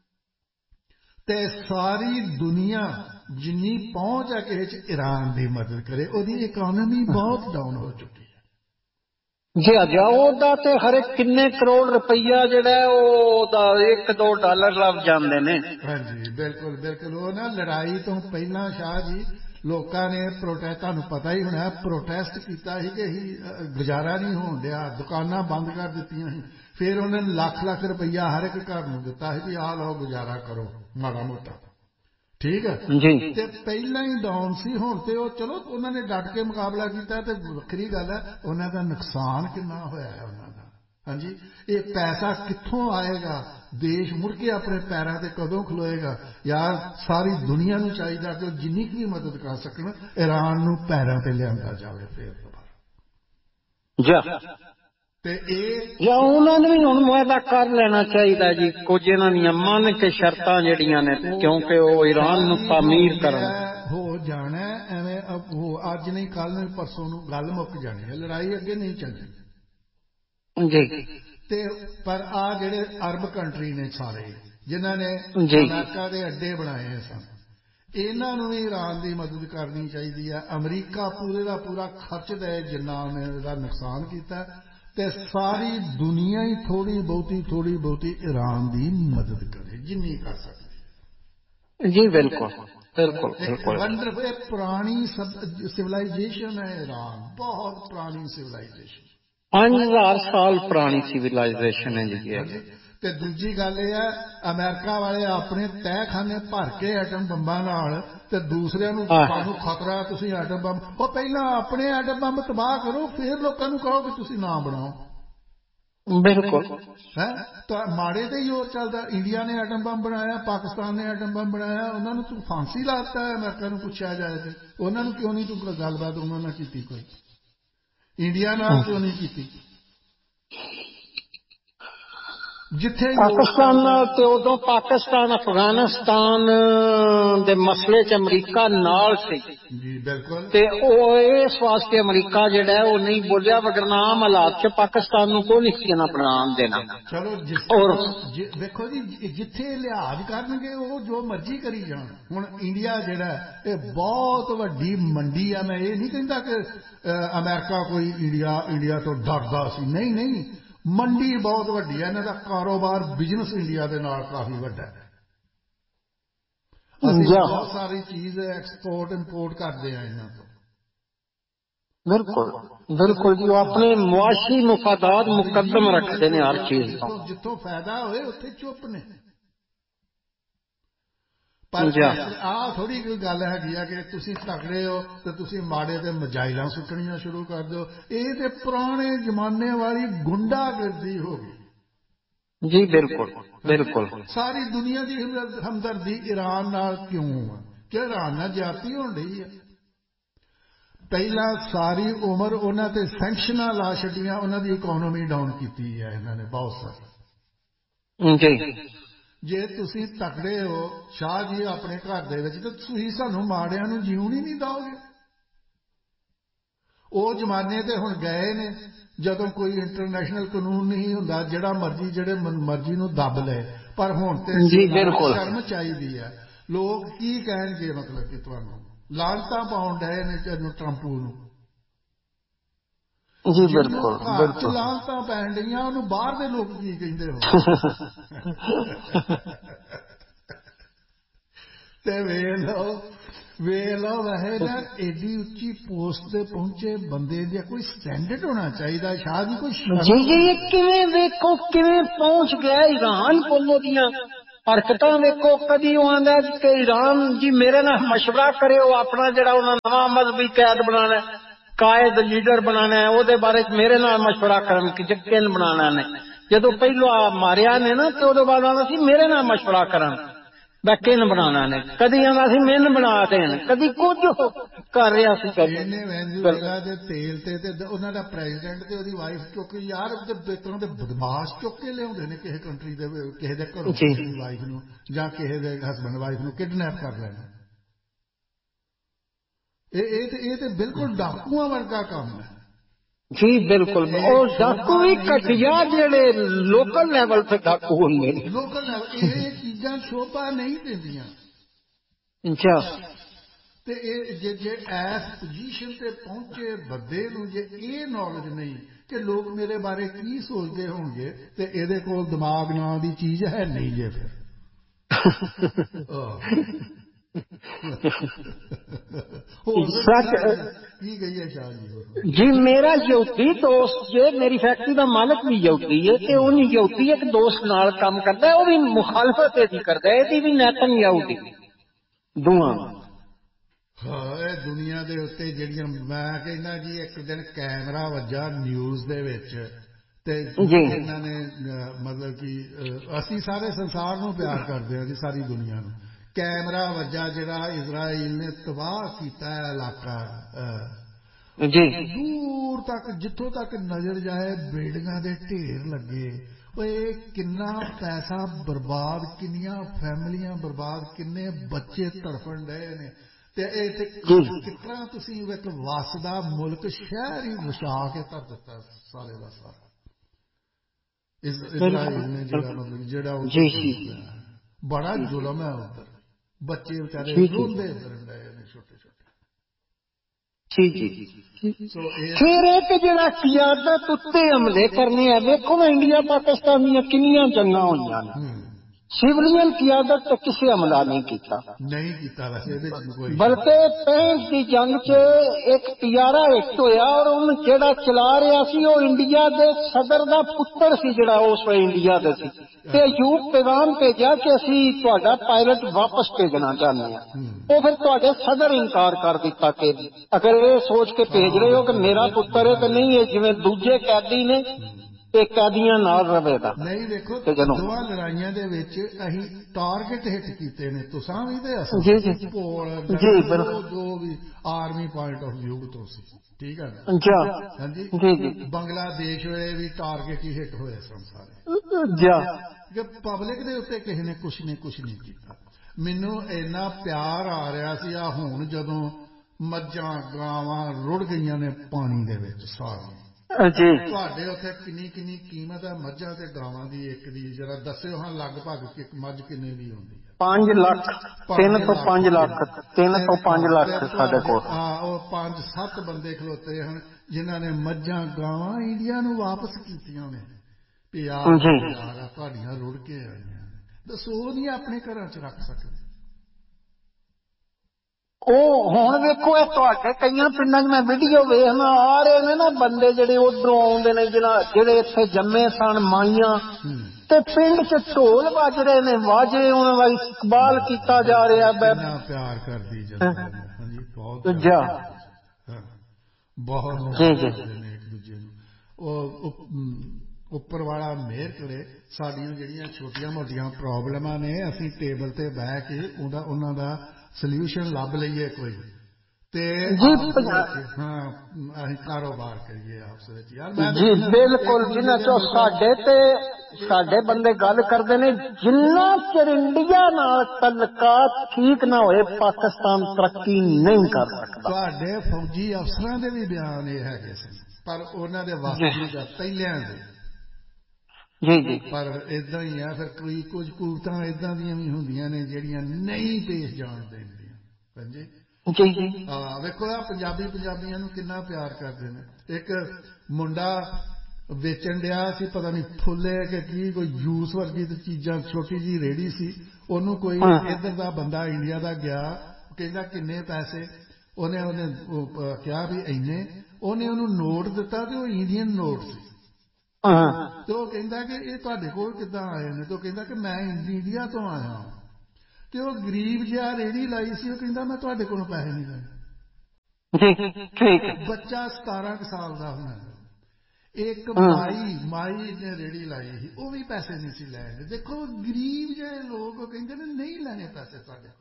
ਤੇ ਸਾਰੀ ਦੁਨੀਆ ਜਿੰਨੀ ਪਹੁੰਚ ਹੈ ਕਿਸੇ ਚ ਈਰਾਨ ਦੀ ਮਦਦ ਕਰੇ। ਉਹਦੀ ਇਕੋਨਮੀ ਬਹੁਤ ਡਾਊਨ ਹੋ ਚੁੱਕੀ ਹੈ ਜੀ। ਅਜਾ ਉਹਦਾ ਤੇ ਹਰ ਕਿੰਨੇ ਕਰੋੜ ਰੁਪਈਆ ਜਿਹੜਾ ਉਹਦਾ ਇੱਕ ਦੋ ਡਾਲਰ ਲੱਭ ਜਾਂਦੇ ਨੇ। ਹਾਂਜੀ ਬਿਲਕੁਲ ਬਿਲਕੁਲ। ਉਹ ਨਾ ਲੜਾਈ ਤੋਂ ਪਹਿਲਾਂ ਸ਼ਾਹ ਜੀ ਲੋਕਾਂ ਨੇ ਪ੍ਰੋਟੈਸਟ, ਤੁਹਾਨੂੰ ਪਤਾ ਹੀ ਹੋਣਾ, ਪ੍ਰੋਟੈਸਟ ਕੀਤਾ ਸੀ ਕਿ ਅਸੀਂ ਗੁਜ਼ਾਰਾ ਨਹੀਂ ਹੋਣ ਡਿਆ, ਦੁਕਾਨਾਂ ਬੰਦ ਕਰ ਦਿੱਤੀਆਂ ਸੀ। ਫਿਰ ਉਹਨਾਂ ਨੇ ਲੱਖ ਲੱਖ ਰੁਪਈਆ ਹਰ ਇੱਕ ਘਰ ਨੂੰ ਦਿੱਤਾ ਸੀ ਵੀ ਆਹ ਲਓ ਗੁਜ਼ਾਰਾ ਕਰੋ ਮਾੜਾ ਮੋਟਾ, ਠੀਕ ਹੈ ਜੀ। ਤੇ ਪਹਿਲਾਂ ਹੀ ਡਾਊਨ ਸੀ, ਹੁਣ ਤੇ ਉਹ ਚਲੋ ਉਹਨਾਂ ਨੇ ਡਟ ਕੇ ਮੁਕਾਬਲਾ ਕੀਤਾ। ਤੇ ਵੱਖਰੀ ਗੱਲ ਹੈ ਉਹਨਾਂ ਦਾ ਨੁਕਸਾਨ ਕਿੰਨਾ ਹੋਇਆ ਹੈ ਉਹਨਾਂ ਦਾ। ਹਾਂਜੀ, ਇਹ ਪੈਸਾ ਕਿੱਥੋਂ ਆਏਗਾ, ਦੇਸ਼ ਮੁੜ ਕੇ ਆਪਣੇ ਪੈਰਾਂ ਤੇ ਕਦੋਂ ਖਲੋਏਗਾ। ਯਾਰ ਸਾਰੀ ਦੁਨੀਆ ਨੂੰ ਚਾਹੀਦਾ ਕਿ ਉਹ ਜਿੰਨੀ ਕੁ ਵੀ ਮਦਦ ਕਰ ਸਕਣ ਈਰਾਨ ਨੂੰ ਪੈਰਾਂ ਤੇ ਲਿਆਂਦਾ ਜਾਵੇ ਫੇਰ ਦੁਬਾਰਾ। ਤੇ ਇਹ ਜਾਂ ਉਹਨਾਂ ਨੂੰ ਵੀ ਹੁਣ ਮੁਆਹਦਾ ਕਰ ਲੈਣਾ ਚਾਹੀਦਾ ਜੀ, ਕੁਝ ਇਹਨਾਂ ਦੀਆਂ ਮੰਨ ਕੇ ਸ਼ਰਤਾਂ ਜਿਹੜੀਆਂ ਨੇ, ਕਿਉਂਕਿ ਉਹ ਈਰਾਨ ਨੂੰ ਤਾਮੀਰ ਕਰਨ ਹੋ ਜਾਣਾ ਐਵੇਂ। ਅੱਜ ਨਹੀਂ ਕੱਲ ਨੂੰ ਪਰਸੋਂ ਨੂੰ ਗੱਲ ਮੁੱਕ ਜਾਣੀ ਹੈ, ਲੜਾਈ ਅੱਗੇ ਨਹੀਂ ਚੱਲਣੀ ਜੀ। ਤੇ ਪਰ ਆ ਜਿਹੜੇ ਅਰਬ ਕੰਟਰੀ ਨੇ ਸਾਰੇ ਜਿਨ੍ਹਾਂ ਨੇ ਅਮਰੀਕਾ ਦੇ ਅੱਡੇ ਬਣਾਏ ਸਨ, ਇਹਨਾਂ ਨੂੰ ਵੀ ਈਰਾਨ ਦੀ ਮਦਦ ਕਰਨੀ ਚਾਹੀਦੀ ਹੈ। ਅਮਰੀਕਾ ਪੂਰੇ ਦਾ ਪੂਰਾ ਖਰਚ ਦੇ ਜਿੰਨਾ ਉਹਨੇ ਇਹਦਾ ਨੁਕਸਾਨ ਕੀਤਾ, ਤੇ ਸਾਰੀ ਦੁਨੀਆ ਹੀ ਥੋੜੀ ਬਹੁਤੀ ਥੋੜੀ ਬਹੁਤੀ ਈਰਾਨ ਦੀ ਮਦਦ ਕਰੇ ਜਿੰਨੀ ਕਰ ਸਕਦੀ। ਜੀ ਬਿਲਕੁਲ ਬਿਲਕੁਲ ਬਿਲਕੁਲ। ਵੰਡਰਫੁਲ ਇਹ ਪੁਰਾਣੀ ਸਿਵਲਾਈਜੇਸ਼ਨ ਹੈ ਈਰਾਨ, ਬਹੁਤ ਪੁਰਾਣੀ ਸਿਵਲਾਈਜੇਸ਼ਨ, ਪੰਜ ਹਜ਼ਾਰ ਸਾਲ ਪੁਰਾਣੀ ਸਿਵਲਾਈਜੇਸ਼ਨ ਹੈ ਜੀ। ਤੇ ਦੂਜੀ ਗੱਲ ਇਹ ਹੈ ਅਮਰੀਕਾ ਵਾਲੇ ਆਪਣੇ ਤਹਿਖਾਨੇ ਭਰ ਕੇ ਐਟਮ ਬੰਬਾਂ ਨਾਲ, ਤੇ ਦੂਸਰਿਆਂ ਨੂੰ ਤੁਹਾਨੂੰ ਖਤਰਾ ਤੁਸੀਂ ਐਟਮ ਬੰਬ, ਉਹ ਪਹਿਲਾਂ ਆਪਣੇ ਐਟਮ ਬੰਬ ਤਬਾਹ ਕਰੋ ਫਿਰ ਲੋਕਾਂ ਨੂੰ ਕਹੋ ਕਿ ਤੁਸੀਂ ਨਾ ਬਣਾਓ। ਬਿਲਕੁਲ ਹੈ ਤਾਂ ਮਾੜੇ ਤੇ ਹੀ ਹੋਰ ਚੱਲਦਾ। ਇੰਡੀਆ ਨੇ ਐਟਮ ਬੰਬ ਬਣਾਇਆ, ਪਾਕਿਸਤਾਨ ਨੇ ਐਟਮ ਬੰਬ ਬਣਾਇਆ, ਉਹਨਾਂ ਨੂੰ ਤੂੰ ਫਾਂਸੀ ਲਾ ਦਿੱਤਾ ਹੈ। ਅਮਰੀਕਾ ਨੂੰ ਪੁੱਛਿਆ ਜਾਏ ਤੇ ਉਹਨਾਂ ਨੂੰ ਕਿਉਂ ਨਹੀਂ ਤੂੰ ਗੱਲਬਾਤ ਉਹਨਾਂ ਨਾਲ ਕੀਤੀ, ਕੋਈ ਇੰਡੀਆ ਨਾਲ ਕਿਉਂ ਨਹੀਂ ਕੀਤੀ। ਜਿੱਥੇ ਪਾਕਿਸਤਾਨ ਨਾਲ ਤੇ ਉਦੋਂ ਪਾਕਿਸਤਾਨ ਅਫਗਾਨਿਸਤਾਨ ਦੇ ਮਸਲੇ 'ਚ ਅਮਰੀਕਾ ਨਾਲ ਸੀ ਜੀ ਬਿਲਕੁਲ। ਤੇ ਉਹ ਇਸ ਵਾਸਤੇ ਅਮਰੀਕਾ ਜਿਹੜਾ ਉਹ ਨਹੀਂ ਬੋਲਿਆ, ਵਗਰਨਾ ਆਮ ਹਾਲਾਤ 'ਚ ਪਾਕਿਸਤਾਨ ਨੂੰ ਕੋਈ ਨਹੀਂ ਸੀ ਨਾ ਬਣਾਉਣ ਦੇਣਾ। ਚਲੋ ਜਿਸ ਦੇਖੋ ਜੀ ਜਿੱਥੇ ਲਿਹਾਜ਼ ਕਰਨਗੇ ਉਹ ਜੋ ਮਰਜ਼ੀ ਕਰੀ ਜਾਣ। ਹੁਣ ਇੰਡੀਆ ਜਿਹੜਾ ਇਹ ਬਹੁਤ ਵੱਡੀ ਮੰਡੀ ਆ। ਮੈਂ ਇਹ ਨਹੀਂ ਕਹਿੰਦਾ ਕਿ ਅਮਰੀਕਾ ਕੋਈ ਇੰਡੀਆ ਇੰਡੀਆ ਤੋਂ ਡਰਦਾ ਸੀ, ਨਹੀਂ ਨਹੀਂ, ਮੰਡੀ ਬਹੁਤ ਵੱਡੀ ਹੈ। ਇਹਨਾਂ ਦਾ ਕਾਰੋਬਾਰ ਬਿਜ਼ਨਸ ਇੰਡੀਆ ਦੇ ਨਾਲ ਕਾਫੀ ਵੱਡਾ ਹੈ। ਅਸੀਂ ਬਹੁਤ ਸਾਰੀ ਚੀਜ਼ ਐਕਸਪੋਰਟ ਇੰਪੋਰਟ ਕਰਦੇ ਆ ਇਹਨਾਂ ਤੋਂ। ਬਿਲਕੁਲ ਬਿਲਕੁਲ ਜੀ। ਉਹ ਆਪਣੇ ਮੁਆਸ਼ੀ ਮੁਫਾਦਾਤ ਮੁਕੱਦਮ ਰੱਖਦੇ ਨੇ ਹਰ ਚੀਜ਼ ਤੋਂ। ਜਿੱਥੋਂ ਫਾਇਦਾ ਹੋਏ ਉੱਥੇ ਚੁੱਪ ਨੇ। ਪਰ ਆਹ ਥੋੜੀ ਕੋਈ ਗੱਲ ਹੈਗੀ ਆ ਕਿ ਤੁਸੀਂ ਤਕੜੇ ਹੋ ਤੇ ਤੁਸੀਂ ਮਾੜੇ ਤੇ ਮਜਾਇਲਾਂ ਸੁੱਟਣੀਆਂ ਸ਼ੁਰੂ ਕਰ ਦਿਓ। ਇਹ ਤੇ ਪੁਰਾਣੇ ਜ਼ਮਾਨੇ ਵਾਲੀ ਗੁੰਡਾਗਰਦੀ ਹੋ ਗਈ ਜੀ। ਬਿਲਕੁਲ ਬਿਲਕੁਲ। ਸਾਰੀ ਦੁਨੀਆ ਦੀ ਹਮਦਰਦੀ ਈਰਾਨ ਨਾਲ ਕਿਉਂ ਆ ਕਿ ਈਰਾਨ ਨਾਲ ਜ਼ਿਆਦਤੀ ਹੋਣ ਰਹੀ ਹੈ। ਪਹਿਲਾਂ ਸਾਰੀ ਉਮਰ ਉਹਨਾਂ ਤੇ ਸੈਂਕਸ਼ਨਾਂ ਲਾ ਛੱਡੀਆਂ, ਉਹਨਾਂ ਦੀ ਇਕੋਨਮੀ ਡਾਊਨ ਕੀਤੀ ਹੈ ਇਹਨਾਂ ਨੇ ਬਹੁਤ ਸਾਰੀ ਜੀ। ਜੇ ਤੁਸੀਂ ਤਕੜੇ ਹੋ ਸ਼ਾਹ ਜੀ ਆਪਣੇ ਘਰ ਦੇ ਵਿੱਚ, ਤਾਂ ਤੁਸੀਂ ਸਾਨੂੰ ਮਾੜਿਆਂ ਨੂੰ ਜਿਉਣ ਹੀ ਨਹੀਂ ਦਿਓਗੇ। ਉਹ ਜ਼ਮਾਨੇ ਤੇ ਹੁਣ ਗਏ ਨੇ ਜਦੋਂ ਕੋਈ ਇੰਟਰਨੈਸ਼ਨਲ ਕਾਨੂੰਨ ਨਹੀਂ ਹੁੰਦਾ, ਜਿਹੜਾ ਮਰਜ਼ੀ ਜਿਹੜੇ ਮਰਜ਼ੀ ਨੂੰ ਦੱਬ ਲਏ। ਪਰ ਹੁਣ ਤੇ ਸ਼ਰਮ ਚਾਹੀਦੀ ਹੈ। ਲੋਕ ਕੀ ਕਹਿਣਗੇ, ਮਤਲਬ ਕਿ ਤੁਹਾਨੂੰ ਲਾਹਨਤਾਂ ਪਾਉਣ ਡਏ ਨੇ ਟਰੰਪ ਨੂੰ। ਜੀ ਬਿਲਕੁਲ ਘਰ ਚ ਲਾਹਨਤਾਂ ਪੈਣ ਡਈਆਂ, ਉਹਨੂੰ ਬਾਹਰ ਦੇ ਲੋਕ ਕੀ ਕਹਿੰਦੇ ਹੋ। ਤੇ ਵੇਖ ਲਓ ਵੇਖ ਲਓ ਵੈਸੇ ਨਾ ਏਡੀ ਉੱਚੀ ਪੋਸਟ ਤੇ ਪਹੁੰਚੇ ਬੰਦੇ ਦਾ ਕੋਈ ਸਟੈਂਡਰਡ ਹੋਣਾ ਚਾਹੀਦਾ। ਸ਼ਾਹ ਜੀ ਕੋਈ ਜੀ ਜੀ ਕਿਵੇਂ ਵੇਖੋ ਕਿਵੇਂ ਪਹੁੰਚ ਗਿਆ ਈਰਾਨ ਕੋਲੋਂ ਦੀਆਂ ਹਰਕਤਾਂ ਵੇਖੋ। ਕਦੀ ਉਹ ਆਂਦਾ ਕਿ ਈਰਾਨ ਜੀ ਮੇਰੇ ਨਾਲ ਮਸ਼ਵਰਾ ਕਰਿਓ, ਆਪਣਾ ਜਿਹੜਾ ਉਹਨਾਂ ਨਵਾਂ ਮਜ਼ਹਬੀ ਕੈਦ ਬਣਾਉਣਾ, ਕਾਇਦ ਲੀਡਰ ਬਣਾਉਣਾ, ਉਹਦੇ ਬਾਰੇ ਮੇਰੇ ਨਾਲ ਮਸ਼ਵਰਾ ਕਰਨ ਕਿ ਕਿਨ ਬਣਾਉਣਾ ਨੇ। ਜਦੋਂ ਪਹਿਲਾਂ ਮਾਰਿਆ ਨੇ ਨਾ ਤੇ ਉਹਦੇ ਬਾਅਦ ਆਉਂਦਾ ਸੀ ਮੇਰੇ ਨਾਲ ਮਸ਼ਵਰਾ ਕਰਨ ਮੈਂ ਕਿਨ ਬਣਾਉਣਾ ਨੇ। ਕਦੀ ਆਉਂਦਾ ਸੀ ਮੈਨੂੰ ਬਣਾ ਦੇਣ, ਕਦੀ ਕੁਝ ਕਰ ਰਿਹਾ ਸੀ। ਇਹਨੇ ਵੈਨਜ਼ੂਏਲਾ ਦੇ ਤੇਲ ਤੇ ਤੇ ਉਹਨਾਂ ਦਾ ਪ੍ਰੈਜ਼ੀਡੈਂਟ ਤੇ ਉਹਦੀ ਵਾਈਫ ਚੁੱਕ ਯਾਰ ਤਰ੍ਹਾਂ ਦੇ ਬਦਮਾਸ਼ ਚੁੱਕ ਕੇ ਲਿਆਉਂਦੇ ਨੇ ਕਿਸੇ ਕੰਟਰੀ ਦੇ ਕਿਸੇ ਦੇ ਘਰੋਂ ਕਿਸੇ ਦੀ ਵਾਈਫ ਨੂੰ ਜਾਂ ਕਿਸੇ ਦੇ ਹਸਬੈਂਡ ਵਾਈਫ ਨੂੰ ਕਿਡਨੈਪ ਕਰ ਲੈਣਾ। ਇਹ ਤੇ ਇਹ ਤੇ ਬਿਲਕੁਲ ਡਾਕੂਆਂ ਵਰਗਾ ਕੰਮ ਹੈ। ਜੀ ਬਿਲਕੁਲ ਉਹ ਡਾਕੂ ਵੀ ਘਟੀਆ ਜਿਹੜੇ ਲੋਕਲ ਲੈਵਲ ਤੇ ਡਾਕੂ ਹੁੰਦੇ ਨੇ। ਲੋਕਲ ਲੈਵਲ ਇਹ ਚੀਜ਼ਾਂ ਸ਼ੋਭਾ ਨਹੀਂ ਦਿੰਦੀਆਂ। ਅੱਛਾ ਤੇ ਇਹ ਜੇ ਜੇ ਇਸ ਪੋਜੀਸ਼ਨ ਤੇ ਪਹੁੰਚੇ ਬੰਦੇ ਨੂੰ ਜੇ ਇਹ ਨੌਲੇਜ ਨਹੀਂ ਕਿ ਲੋਕ ਮੇਰੇ ਬਾਰੇ ਕੀ ਸੋਚਦੇ ਹੋਣਗੇ, ਤੇ ਇਹਦੇ ਕੋਲ ਦਿਮਾਗ ਨਾਂ ਦੀ ਚੀਜ਼ ਹੈ ਨਹੀਂ ਜੇ ਫਿਰ। ਕੀ ਕਹੀਏ ਸ਼ਾਹ ਜੀ। ਜੀ ਮੇਰਾ ਯਹੂਦੀ ਦੋਸਤ ਜੇ ਮੇਰੀ ਫੈਕਟਰੀ ਦਾ ਮਾਲਕ ਵੀ ਯਹੂਦੀ ਹੈ ਤੇ ਉਹਨੇ ਯਹੂਦੀ ਇੱਕ ਦੋਸਤ ਨਾਲ ਕੰਮ ਕਰਦਾ, ਉਹ ਵੀ ਮੁਖਾਲਫਤ ਇਹਦੀ ਕਰਦਾ, ਇਹਦੀ ਵੀ ਨੈਤਨ ਯਹੂਦੀ ਦੋਵਾਂ। ਹਾਂ ਇਹ ਦੁਨੀਆ ਦੇ ਉੱਤੇ ਜਿਹੜੀਆਂ ਮੈਂ ਕਹਿੰਦਾ ਜੀ ਇੱਕ ਦਿਨ ਕੈਮਰਾ ਵੱਜਾ ਨਿਊਜ਼ ਦੇ ਵਿੱਚ ਤੇ ਇਹਨਾਂ ਨੇ ਮਤਲਬ ਕਿ ਅਸੀਂ ਸਾਰੇ ਸੰਸਾਰ ਨੂੰ ਪਿਆਰ ਕਰਦੇ ਹਾਂ ਜੀ, ਸਾਰੀ ਦੁਨੀਆ ਨੂੰ। ਕੈਮਰਾ ਵੱਜਾ ਜਿਹੜਾ ਇਜ਼ਰਾਈਲ ਨੇ ਤਬਾਹ ਕੀਤਾ ਹੈ ਇਲਾਕਾ ਜੀ, ਦੂਰ ਤੱਕ ਜਿੱਥੋਂ ਤੱਕ ਨਜ਼ਰ ਜਾਏ ਬਿਲਡਿੰਗਾਂ ਦੇ ਢੇਰ ਲੱਗੇ। ਇਹ ਕਿੰਨਾ ਪੈਸਾ ਬਰਬਾਦ, ਕਿੰਨੀਆਂ ਫੈਮਲੀਆਂ ਬਰਬਾਦ, ਕਿੰਨੇ ਬੱਚੇ ਤੜਫਣ ਡਏ ਨੇ। ਤੇ ਇਹ ਤੇ ਕਿਸ ਤਰ੍ਹਾਂ ਤੁਸੀਂ ਇੱਕ ਵਸਦਾ ਮੁਲਕ ਸ਼ਹਿਰ ਹੀ ਵਸਾ ਕੇ ਧਰ ਦਿੱਤਾ ਸਾਰੇ ਦਾ ਸਾਰਾ ਇਜ਼ਰਾਈਲ ਨੇ। ਜਿਹੜਾ ਮਤਲਬ ਜਿਹੜਾ ਬੜਾ ਜ਼ੁਲਮ ਹੈ ਉੱਧਰ, ਬੱਚੇ ਵਿਚਾਰੇ ਰੋਂਦੇ ਫਿਰਨ ਡਏ ਨੇ ਛੋਟੇ ਛੋਟੇ। ਜੀ ਜੀ ਫਿਰ ਇੱਕ ਜਿਹੜਾ ਕਿਆਦਤ ਉੱਤੇ ਹਮਲੇ ਕਰਨੇ ਆ, ਵੇਖੋ ਨਾ ਇੰਡੀਆ ਪਾਕਿਸਤਾਨ ਦੀਆਂ ਕਿੰਨੀਆਂ ਜੰਗਾਂ ਹੋਈਆਂ ਨੇ, ਸਿਵਲੀਅਨ ਕਿਆਦਤ ਤੇ ਕਿਸੇ ਹਮਲਾ ਨਹੀਂ ਕੀਤਾ ਨਹੀਂ ਕੀਤਾ ਵੈਸੇ ਇਹਦੇ ਚ ਕੋਈ। ਬਲਕਿ ਪੈਂਹਠ ਦੀ ਜੰਗ ਚ ਇੱਕ ਤਿਆਰਾ ਹਿੱਟ ਹੋਇਆ ਔਰ ਉਹਨੂੰ ਜਿਹੜਾ ਚਲਾ ਰਿਹਾ ਸੀ ਉਹ ਇੰਡੀਆ ਦੇ ਸਦਰ ਦਾ ਪੁੱਤਰ ਸੀ, ਜਿਹੜਾ ਉਸ ਵੇਲੇ ਇੰਡੀਆ ਦੇ ਸੀ। ਤੇ ਅਯੂਬ ਪੈਗਾਮ ਭੇਜਿਆ ਕਿ ਅਸੀਂ ਤੁਹਾਡਾ ਪਾਇਲਟ ਵਾਪਸ ਭੇਜਣਾ ਚਾਹੁੰਦੇ ਹਾਂ। ਉਹ ਫਿਰ ਤੁਹਾਡੇ ਸਦਰ ਇਨਕਾਰ ਕਰ ਦਿੱਤਾ ਕਿ ਅਗਰ ਇਹ ਸੋਚ ਕੇ ਭੇਜ ਰਹੇ ਹੋ ਕਿ ਮੇਰਾ ਪੁੱਤਰ ਹੈ ਤੇ ਨਹੀਂ ਇਹ ਜਿਵੇਂ ਦੂਜੇ ਕੈਦੀ ਨੇ ਤੇ ਕੈਦੀਆਂ ਨਾਲ ਰਵੇਗਾ। ਨਹੀਂ ਦੇਖੋ ਦੋਵਾਂ ਲੜਾਈਆਂ ਦੇ ਵਿੱਚ ਅਸੀਂ ਟਾਰਗੇਟ ਹਿੱਟ ਕੀਤੇ ਨੇ, ਤੁਸਾਂ ਵੀ ਤੇ ਅਸੀਂ ਜੀ ਜੀ ਪੋਲ ਜੋ ਵੀ ਆਰਮੀ ਪੁਆਇੰਟ ਆਫ ਵਿਊ ਤੋਂ ਸੀ, ਠੀਕ ਹੈ ਨਾ। ਹਾਂਜੀ ਜੀ ਜੀ ਬੰਗਲਾਦੇਸ਼ ਵੇਲੇ ਵੀ ਟਾਰਗੇਟ ਹੀ ਹਿੱਟ ਹੋਏ ਸਨ ਸਾਰੇ। ਕਿ ਪਬਲਿਕ ਦੇ ਉੱਤੇ ਕਿਸੇ ਨੇ ਕੁਛ ਨੇ ਕੁਛ ਨਹੀਂ ਕੀਤਾ। ਮੈਨੂੰ ਇੰਨਾ ਪਿਆਰ ਆ ਰਿਹਾ ਸੀ ਆ ਹੁਣ ਜਦੋਂ ਮੱਝਾਂ ਗਾਵਾਂ ਰੁੜ ਗਈਆਂ ਨੇ ਪਾਣੀ ਦੇ ਵਿੱਚ ਸਾਰੀਆਂ। ਤੁਹਾਡੇ ਉੱਥੇ ਕਿੰਨੀ ਕਿੰਨੀ ਕੀਮਤ ਹੈ ਮੱਝਾਂ ਤੇ ਗਾਵਾਂ ਦੀ ਇੱਕ ਦੀ, ਜਰਾ ਦੱਸਿਓ ਹਾਂ ਲਗਭਗ ਇੱਕ ਮੱਝ ਕਿੰਨੇ ਦੀ ਹੁੰਦੀ ਹੈ? ਪੰਜ ਲੱਖ ਤਿੰਨ ਤੋਂ ਪੰਜ ਲੱਖ ਤਿੰਨ ਤੋਂ ਪੰਜ ਲੱਖ ਸਾਡੇ ਕੋਲ। ਹਾਂ ਉਹ ਪੰਜ ਸੱਤ ਬੰਦੇ ਖਲੋਤੇ ਹਨ ਜਿਨ੍ਹਾਂ ਨੇ ਮੱਝਾਂ ਗਾਵਾਂ ਇੰਡੀਆ ਨੂੰ ਵਾਪਸ ਕੀਤੀਆਂ ਨੇ ਵੀ ਆ ਤੁਹਾਡੀਆਂ ਰੁੜ ਕੇ ਆਈਆਂ। ਦੱਸੋ ਉਹ ਨਹੀਂ ਆਪਣੇ ਘਰਾਂ ਚ ਰੱਖ ਸਕਦੇ। ਉਹ ਹੁਣ ਵੇਖੋ ਇਹ ਤੁਹਾਡੇ ਕਈਆਂ ਪਿੰਡਾਂ 'ਚ ਮੈਂ ਵੀਡੀਓ ਵੇਖਣਾ ਆ ਰਹੇ ਨੇ ਨਾ ਬੰਦੇ ਜਿਹੜੇ ਉਧਰੋਂ ਆਉਂਦੇ ਨੇ, ਜਿਹੜਾ ਜਿਹੜੇ ਇੱਥੇ ਜੰਮੇ ਸਨ ਮਾਈਆਂ, ਤੇ ਪਿੰਡ 'ਚ ਢੋਲ ਵੱਜ ਰਹੇ ਨੇ, ਵਾਜੇ ਉਹਨਾਂ ਦਾ ਇਸਤਕਬਾਲ ਕੀਤਾ ਜਾ ਰਿਹਾ। ਕਿੰਨਾ ਪਿਆਰ ਕਰਦੀ ਜਨਤਾ ਹਾਂਜੀ, ਬਹੁਤ ਬਹੁਤ ਕਰਦੇ ਨੇ ਇੱਕ ਦੂਜੇ ਨੂੰ। ਉਹ ਉੱਪਰ ਵਾਲਾ ਮਿਹਰ ਕਰੇ। ਸਾਡੀਆਂ ਜਿਹੜੀਆਂ ਛੋਟੀਆਂ ਮੋਟੀਆਂ ਪ੍ਰੋਬਲਮਾਂ ਨੇ ਅਸੀਂ ਟੇਬਲ ਤੇ ਬਹਿ ਕੇ ਉਹਦਾ ਉਹਨਾਂ ਦਾ ਸੋਲਿਊਸ਼ਨ ਲੱਭ ਲਈਏ ਕੋਈ, ਤੇ ਹਾਂ ਅਸੀਂ ਕਾਰੋਬਾਰ ਕਰੀਏ ਆਪਸ ਵਿੱਚ ਯਾਰ। ਜੀ ਬਿਲਕੁਲ, ਜਿਨ੍ਹਾਂ ਚੋਂ ਸਾਡੇ ਤੇ ਸਾਡੇ ਬੰਦੇ ਗੱਲ ਕਰਦੇ ਨੇ ਜਿੰਨਾ ਚਿਰ ਇੰਡੀਆ ਨਾਲ ਤਲਕਾਤ ਠੀਕ ਨਾ ਹੋਏ ਪਾਕਿਸਤਾਨ ਤਰੱਕੀ ਨਹੀਂ ਕਰ ਸਕਦਾ। ਸਕਦਾ। ਤੁਹਾਡੇ ਫੌਜੀ ਅਫਸਰਾਂ ਦੇ ਵੀ ਬਿਆਨ ਇਹ ਹੈਗੇ ਸਨ, ਪਰ ਉਹਨਾਂ ਦੇ ਵਾਸਤੇ ਪਹਿਲਿਆਂ ਦੇ ਜੀ ਜੀ ਪਰ ਇਦਾਂ ਹੀ ਆ। ਫਿਰ ਕੋਈ ਕੁਝ ਕੂਵਤਾਂ ਇਦਾਂ ਦੀਆਂ ਵੀ ਹੁੰਦੀਆਂ ਨੇ ਜਿਹੜੀਆਂ ਨਹੀਂ ਪੇਸ਼ ਜਾਣ ਦਿੰਦੀਆਂ। ਹਾਂਜੀ ਜੀ ਜੀ ਹਾਂ ਵੇਖੋ ਆ ਪੰਜਾਬੀ ਪੰਜਾਬੀਆਂ ਨੂੰ ਕਿੰਨਾ ਪਿਆਰ ਕਰਦੇ ਨੇ। ਇੱਕ ਮੁੰਡਾ ਵੇਚਣ ਡਿਆ ਸੀ, ਪਤਾ ਨਹੀਂ ਫੁੱਲੇ ਕਿ ਕੀ, ਕੋਈ ਜੂਸ ਵਰਗੀ ਚੀਜ਼ਾਂ, ਛੋਟੀ ਜਿਹੀ ਰੇਹੜੀ ਸੀ। ਉਹਨੂੰ ਕੋਈ ਇੱਧਰ ਦਾ ਬੰਦਾ ਇੰਡੀਆ ਦਾ ਗਿਆ, ਕਹਿੰਦਾ ਕਿੰਨੇ ਪੈਸੇ, ਉਹਨੇ ਉਹਨੇ ਕਿਹਾ ਵੀ ਇੰਨੇ, ਉਹਨੇ ਉਹਨੂੰ ਨੋਟ ਦਿੱਤਾ ਤੇ ਉਹ ਇੰਡੀਅਨ ਨੋਟ ਸੀ। ਤੇ ਉਹ ਕਹਿੰਦਾ ਕਿ ਇਹ ਤੁਹਾਡੇ ਕੋਲ ਕਿੱਦਾਂ ਆਏ ਨੇ? ਤੇ ਉਹ ਕਹਿੰਦਾ ਕਿ ਮੈਂ ਇੰਡੀਆ ਤੋਂ ਆਇਆ। ਤੇ ਉਹ ਗਰੀਬ ਜਿਹਾ ਰੇਹੜੀ ਲਾਈ ਸੀ, ਉਹ ਕਹਿੰਦਾ ਮੈਂ ਤੁਹਾਡੇ ਕੋਲੋਂ ਪੈਸੇ ਨਹੀਂ ਲਏ। ਬੱਚਾ ਸਤਾਰਾਂ ਕੁ ਸਾਲ ਦਾ ਹੋਣਾ। ਇੱਕ ਮਾਈ ਮਾਈ ਨੇ ਰੇਹੜੀ ਲਾਈ ਸੀ, ਉਹ ਵੀ ਪੈਸੇ ਨਹੀਂ ਸੀ ਲੈਣੇ। ਦੇਖੋ ਗਰੀਬ ਜਿਹੇ ਲੋਕ ਕਹਿੰਦੇ ਨੇ ਨਹੀਂ ਲੈਣੇ ਪੈਸੇ ਤੁਹਾਡੇ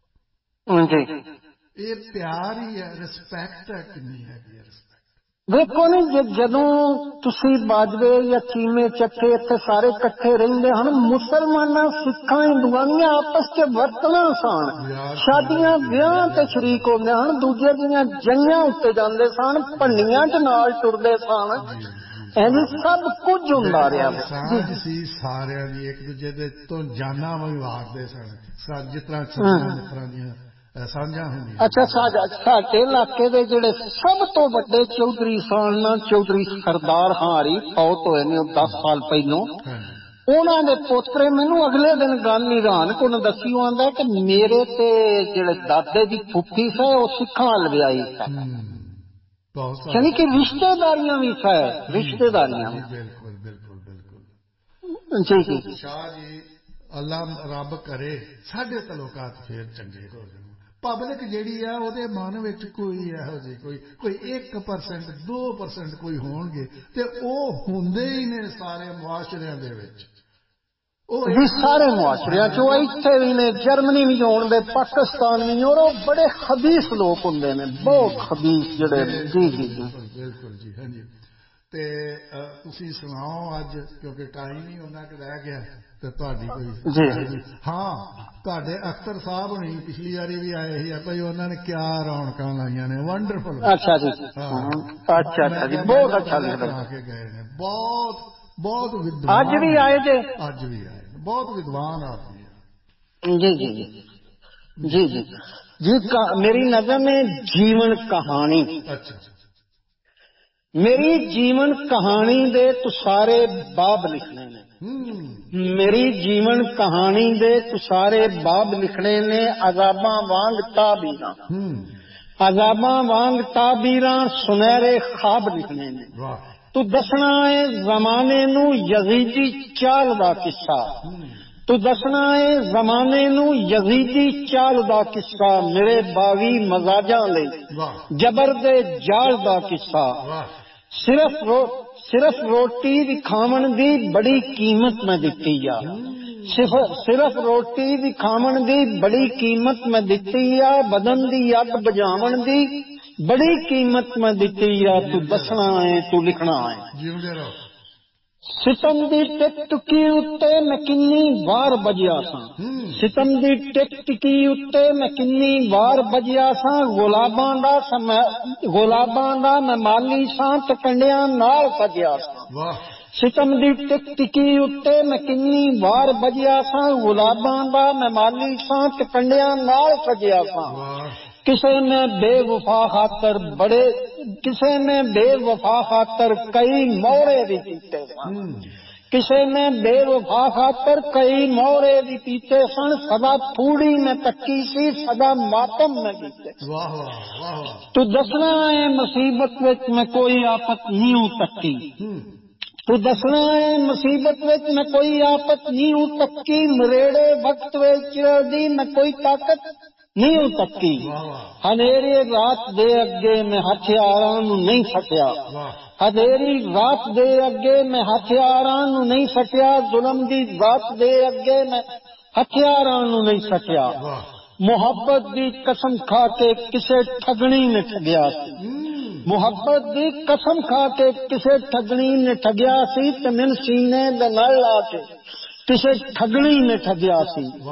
ਕੋਲ। ਇਹ ਪਿਆਰ ਹੀ ਹੈ, ਰਿਸਪੈਕਟ ਹੈ, ਕਿੰਨੀ ਹੈਗੀ ਹੈ ਰਿਸਪੈਕਟ। ਵੇਖੋ ਨੀ ਜਦੋਂ ਤੁਸੀਂ ਬਾਜਵੇ ਜਾਂ ਚੀਮੇ ਚੱਕੇ ਇੱਥੇ ਸਾਰੇ ਇਕੱਠੇ ਰਹਿੰਦੇ ਹਨ, ਮੁਸਲਮਾਨਾਂ ਸਿੱਖਾਂ ਹਿੰਦੂਆਂ ਦੀਆਂ ਆਪਸ ਚ ਵਰਤਣਾ ਸਨ, ਸ਼ਾਦੀਆਂ ਵਿਆਹ ਤੇ ਸ਼ਰੀਕ ਹੁੰਦੇ ਹਨ, ਦੂਜੇ ਦੀਆਂ ਜੰਗਾਂ ਉੱਤੇ ਜਾਂਦੇ ਸਨ, ਭੰਡੀਆਂ ਚ ਨਾਲ ਟੁਰਦੇ ਸਨ, ਐਵੇਂ ਸਭ ਕੁਝ ਹੁੰਦਾ ਰਿਹਾ। ਸਾਂਝ ਸੀ ਸਾਰਿਆਂ ਦੀ, ਇੱਕ ਦੂਜੇ ਦੇ ਤੋਂ ਜਾਨਾਂ ਵੀ ਵਾਰਦੇ ਸਨ, ਜਿਸ ਤਰ੍ਹਾਂ ਸੱਜਣਾ ਮਿੱਤਰਾਂ ਦੀਆਂ ਸਾਂਝਾਂ ਹੁੰਦੀਆਂ। ਅੱਛਾ ਸਾਡੇ ਇਲਾਕੇ ਦੇ ਜਿਹੜੇ ਸਭ ਤੋਂ ਵੱਡੇ ਚੌਧਰੀ ਸਨ ਨਾ, ਚੌਧਰੀ ਸਰਦਾਰ ਹਾਰੀ ਫੌਤ ਹੋਏ ਨੇ ਦਸ ਸਾਲ ਪਹਿਲੋਂ, ਉਹਨਾਂ ਦੇ ਪੋਤਰੇ ਮੈਨੂੰ ਅਗਲੇ ਦਿਨ ਗੱਲ ਹੈਰਾਨ ਕੋਲ ਦੱਸੀ, ਉਹ ਆਂਦਾ ਕਿ ਮੇਰੇ ਤੇ ਜਿਹੜੇ ਦਾਦੇ ਦੀ ਫੁੱਫੀ ਸੀ ਉਹ ਸਿੱਖਾਂ ਵੱਲ ਵਿਆਹੀ ਸੀ, ਯਾਨੀ ਕਿ ਰਿਸ਼ਤੇਦਾਰੀਆਂ ਵੀ ਹੈ, ਰਿਸ਼ਤੇਦਾਰੀਆਂ ਵੀ। ਬਿਲਕੁਲ ਬਿਲਕੁਲ ਬਿਲਕੁਲ ਜੀ ਜੀ ਸ਼ਾਹ ਜੀ, ਅੱਲਾ ਰੱਬ ਕਰੇ ਸਾਡੇ ਤਲੋਕਾਤ ਫੇਰ ਚੰਗੇ ਹੋ ਜਾਣ। ਪਬਲਿਕ ਜਿਹੜੀ ਆ ਉਹਦੇ ਮਨ ਵਿੱਚ ਕੋਈ ਇਹੋ ਜਿਹੀ ਕੋਈ ਕੋਈ ਇੱਕ ਪਰਸੈਂਟ ਦੋ ਪਰਸੈਂਟ ਕੋਈ ਹੋਣਗੇ, ਤੇ ਉਹ ਹੁੰਦੇ ਹੀ ਨੇ ਸਾਰੇ ਮੁਆਸ਼ਰਿਆਂ ਦੇ ਵਿੱਚ। ਜੀ ਸਾਰੇ ਮੁਆਸ਼ਰਿਆਂ ਚ, ਉਹ ਇੱਥੇ ਵੀ ਨੇ, ਜਰਮਨੀ ਵੀ ਹੋਣਗੇ, ਪਾਕਿਸਤਾਨ ਵੀ, ਔਰ ਉਹ ਬੜੇ ਖਬੀਸ ਲੋਕ ਹੁੰਦੇ ਨੇ, ਬਹੁਤ ਖਬੀਸ ਜਿਹੜੇ। ਜੀ ਜੀ ਜੀ ਬਿਲਕੁਲ ਜੀ। ਹਾਂਜੀ ਤੇ ਤੁਸੀਂ ਸੁਣਾਓ ਅੱਜ, ਕਿਉਂਕਿ ਟਾਈਮ ਹੀ ਉਹਨਾਂ ਕੁ ਰਹਿ ਗਿਆ, ਤੇ ਤੁਹਾਡੀ ਕੋਈ ਹਾਂ ਤੁਹਾਡੇ ਅਖਤਰ ਸਾਹਿਬ ਹੁਣੀ ਪਿਛਲੀ ਵਾਰੀ ਵੀ ਆਏ ਸੀ, ਭਾਈ ਉਹਨਾਂ ਨੇ ਕਿਆ ਰੌਣਕਾਂ ਲਾਈਆਂ ਨੇ, ਵੰਡਰਫੁਲ। ਅੱਛਾ ਜੀ ਅੱਛਾ ਅੱਛਾ ਜੀ ਬਹੁਤ ਅੱਛਾ ਕਰਾ ਕੇ ਗਏ ਨੇ, ਬਹੁਤ ਬਹੁਤ ਵਿਦਵਾਨ। ਅੱਜ ਵੀ ਆਏ ਜੇ? ਅੱਜ ਵੀ ਆਏ, ਬਹੁਤ ਵਿਦਵਾਨ ਆਦਮੀ ਹੈ। ਜੀ ਜੀ ਜੀ ਜੀ ਜੀ ਮੇਰੀ ਨਜ਼ਰ में जीवन कहानी, अच्छा मेरी जीवन कहानी दे तो सारे बाब लिखने ने, मेरी जीवन कहानी दे तो सारे बाब लिखने ने, अजाबां वांग ताबीरां, अजाबां वांग ताबीरां सुनहरे ख्वाब लिखने ने। तू दसना है जमाने नू यजीदी चाल दा किस्सा, तू दसना है जमाने नू यजीदी चाल दा किस्सा, मेरे बावी मजाजां लई जबर दे जाल दा किस्सा। सिर्फ रो सिर्फ रोटी दी खावन दी बड़ी कीमत मैं दिती आ, सिर्फ सिर्फ रोटी दी खावन दी बड़ी कीमत मैं दिती आ, बदन दी अग बुझावन दी बड़ी कीमत मैं दिती आ। तू दसना है तू लिखना है। सितम दी टिक टुकी उत्ते मैं किन्नी वार बजिया सा, सितम दी टिक टुकी उत्ते मैं किन्नी वार बजिया सा, गुलाबां दा मैं गुलाबां दा मैं माली सा ते कंडियां नाल सजिया सा। सितम दी टिक टुकी उत्ते मैं किन्नी वार बजिया सा, गुलाबां दा मैं माली सा ते कंडियां नाल सजिया सा। किसे ने बेवफा खातर बड़े किसे ने बेवफा खातर कई मोहरे भी पीते सन, किसे ने बेवफा खातर कई मोहरे भी पीते सन, सदा थूड़ी में तक्की सी सदा मातम में बीते। तू दसना है मुसीबत विच मैं कोई आफत नहीं तक्की, तू दसना है मुसीबत विच मैं कोई आफत नहीं तक्की, मरेड़े वक्त विच दी मैं कोई ताकत नहीं तक्की। हनेरी रात दे अगे मैं हथियारां नूं नहीं सकिया, हनेरी रात दे अगे मैं हथियारां नूं नहीं सकिया, जुल्म दी रात दे अगे मैं हथियारां नूं नहीं सकिया। मुहब्बत दी कसम खा के किसे ठगणी ने ठगिया सी, मुहब्बत दी कसम खा के किसे ठगणी ने ठगिया सी, ते मैनूं सीने दे नाल ला के किसे ठगणी ने ठगिया सी।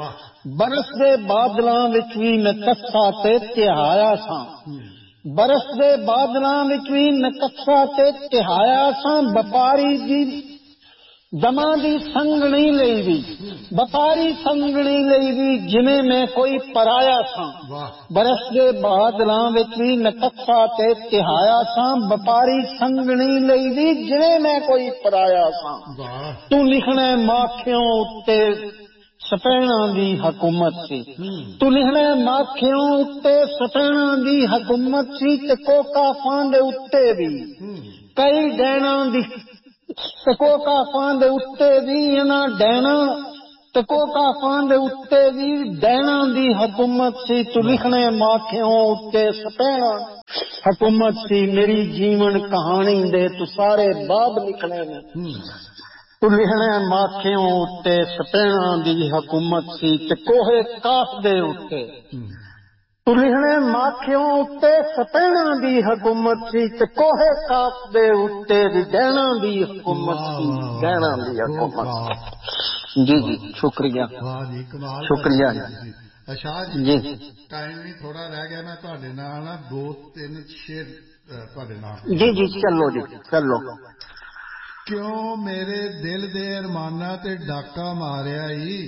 ਬਰਸ ਦੇ ਬਾਦਲਾਂ ਵਿੱਚ ਵੀ ਨਕਸ਼ਾ ਤੇ ਤਿਹਾਇਆ ਸਾਂ ਬਰਸ ਦੇ ਬਾਦਲਾਂ ਵਿੱਚ ਵੀ ਨਕਸ਼ਾ ਤੇ ਤਿਹਾਇਆ ਸਾਂ ਵਪਾਰੀ ਦੀ ਦਮਾਂ ਦੀ ਸੰਗਣੀ ਲਈ ਵੀ ਵਪਾਰੀ ਸੰਗਣੀ ਲਈ ਵੀ ਜਿਵੇਂ ਮੈਂ ਕੋਈ ਪਰਾਇਆ ਸਾਂ ਬਰਸ ਦੇ ਬਾਦਲਾਂ ਵਿੱਚ ਵੀ ਨਕਸ਼ਾ ਤੇ ਤਿਹਾਇਆ ਸਾਂ ਵਪਾਰੀ ਸੰਗਣੀ ਲਈ ਵੀ ਜਿਵੇਂ ਮੈਂ ਕੋਈ ਪਰਾਇਆ ਸਾਂ ਤੂੰ ਲਿਖਣਾ ਮਾਖਿਓਂ ਉੱਤੇ ਸਪੈਣਾ ਦੀ ਹਕੂਮਤ ਸੀ ਤੂੰ ਲਿਖਣਾ ਮਾਖਿਓਂ ਉੱਤੇ ਸਪੈਣਾ ਦੀ ਹਕੂਮਤ ਸੀ ਤੇ ਕੋਕਾ ਫਾਂ ਦੇ ਉੱਤੇ ਵੀ ਕਈ ਡੈਣਾ ਦੀ ਤੇ ਕੋਕਾ ਫਾਂ ਦੇ ਉੱਤੇ ਵੀ ਇਹਨਾਂ ਡੈਣਾ ਤੇ ਕੋਕਾ ਫਾਂ ਦੇ ਉੱਤੇ ਵੀ ਡੈਣਾ ਦੀ ਹਕੂਮਤ ਸੀ ਤੂੰ ਲਿਖਣੇ ਮਾਖਿਓਂ ਉੱਤੇ ਸਪੈਣਾ ਹਕੂਮਤ ਸੀ ਮੇਰੀ ਜੀਵਨ ਕਹਾਣੀ ਦੇ ਤੂੰ ਸਾਰੇ ਬਾਬ ਲਿਖਣੇ ਨੇ ਤੂੰ ਲਿਖਣੇ ਮਾਖਿਓਂ ਉੱਤੇ ਸਪੈਣਾ ਦੀ ਹਕੂਮਤ ਸੀ ਤੇ ਕੋਹੇ ਕਾਫ ਦੇ ਉੱਤੇ ਤੂੰ ਲਿਖਣੇ ਮਾਖਿਓਂ ਉੱਤੇ ਸਪੈਣਾ ਦੀ ਹਕੂਮਤ ਸੀ ਤੇ ਕੋਹੇ ਕਾਫ ਦੇ ਉੱਤੇ ਵੀ ਡੈਣਾ ਦੀ ਹਕੂਮਤ ਸੀ ਡੈਣਾ ਦੀ ਹਕੂਮਤ ਜੀ ਜੀ ਸ਼ੁਕਰੀਆ ਸ਼ੁਕਰੀਆ ਸ਼ਾਹ ਜੀ ਟਾਈਮ ਵੀ ਥੋੜਾ ਰਹਿ ਗਿਆ ਮੈਂ ਤੁਹਾਡੇ ਨਾਲ ਨਾ ਦੋ ਤਿੰਨ ਸ਼ੇਰ ਤੁਹਾਡੇ ਨਾਲ ਜੀ ਜੀ ਚੱਲੋ ਜੀ ਚੱਲੋ ਕਿਉਂ ਮੇਰੇ ਦਿਲ ਦੇ ਅਰਮਾਨਾਂ ਤੇ ਡਾਕਾ ਮਾਰਿਆ ਈ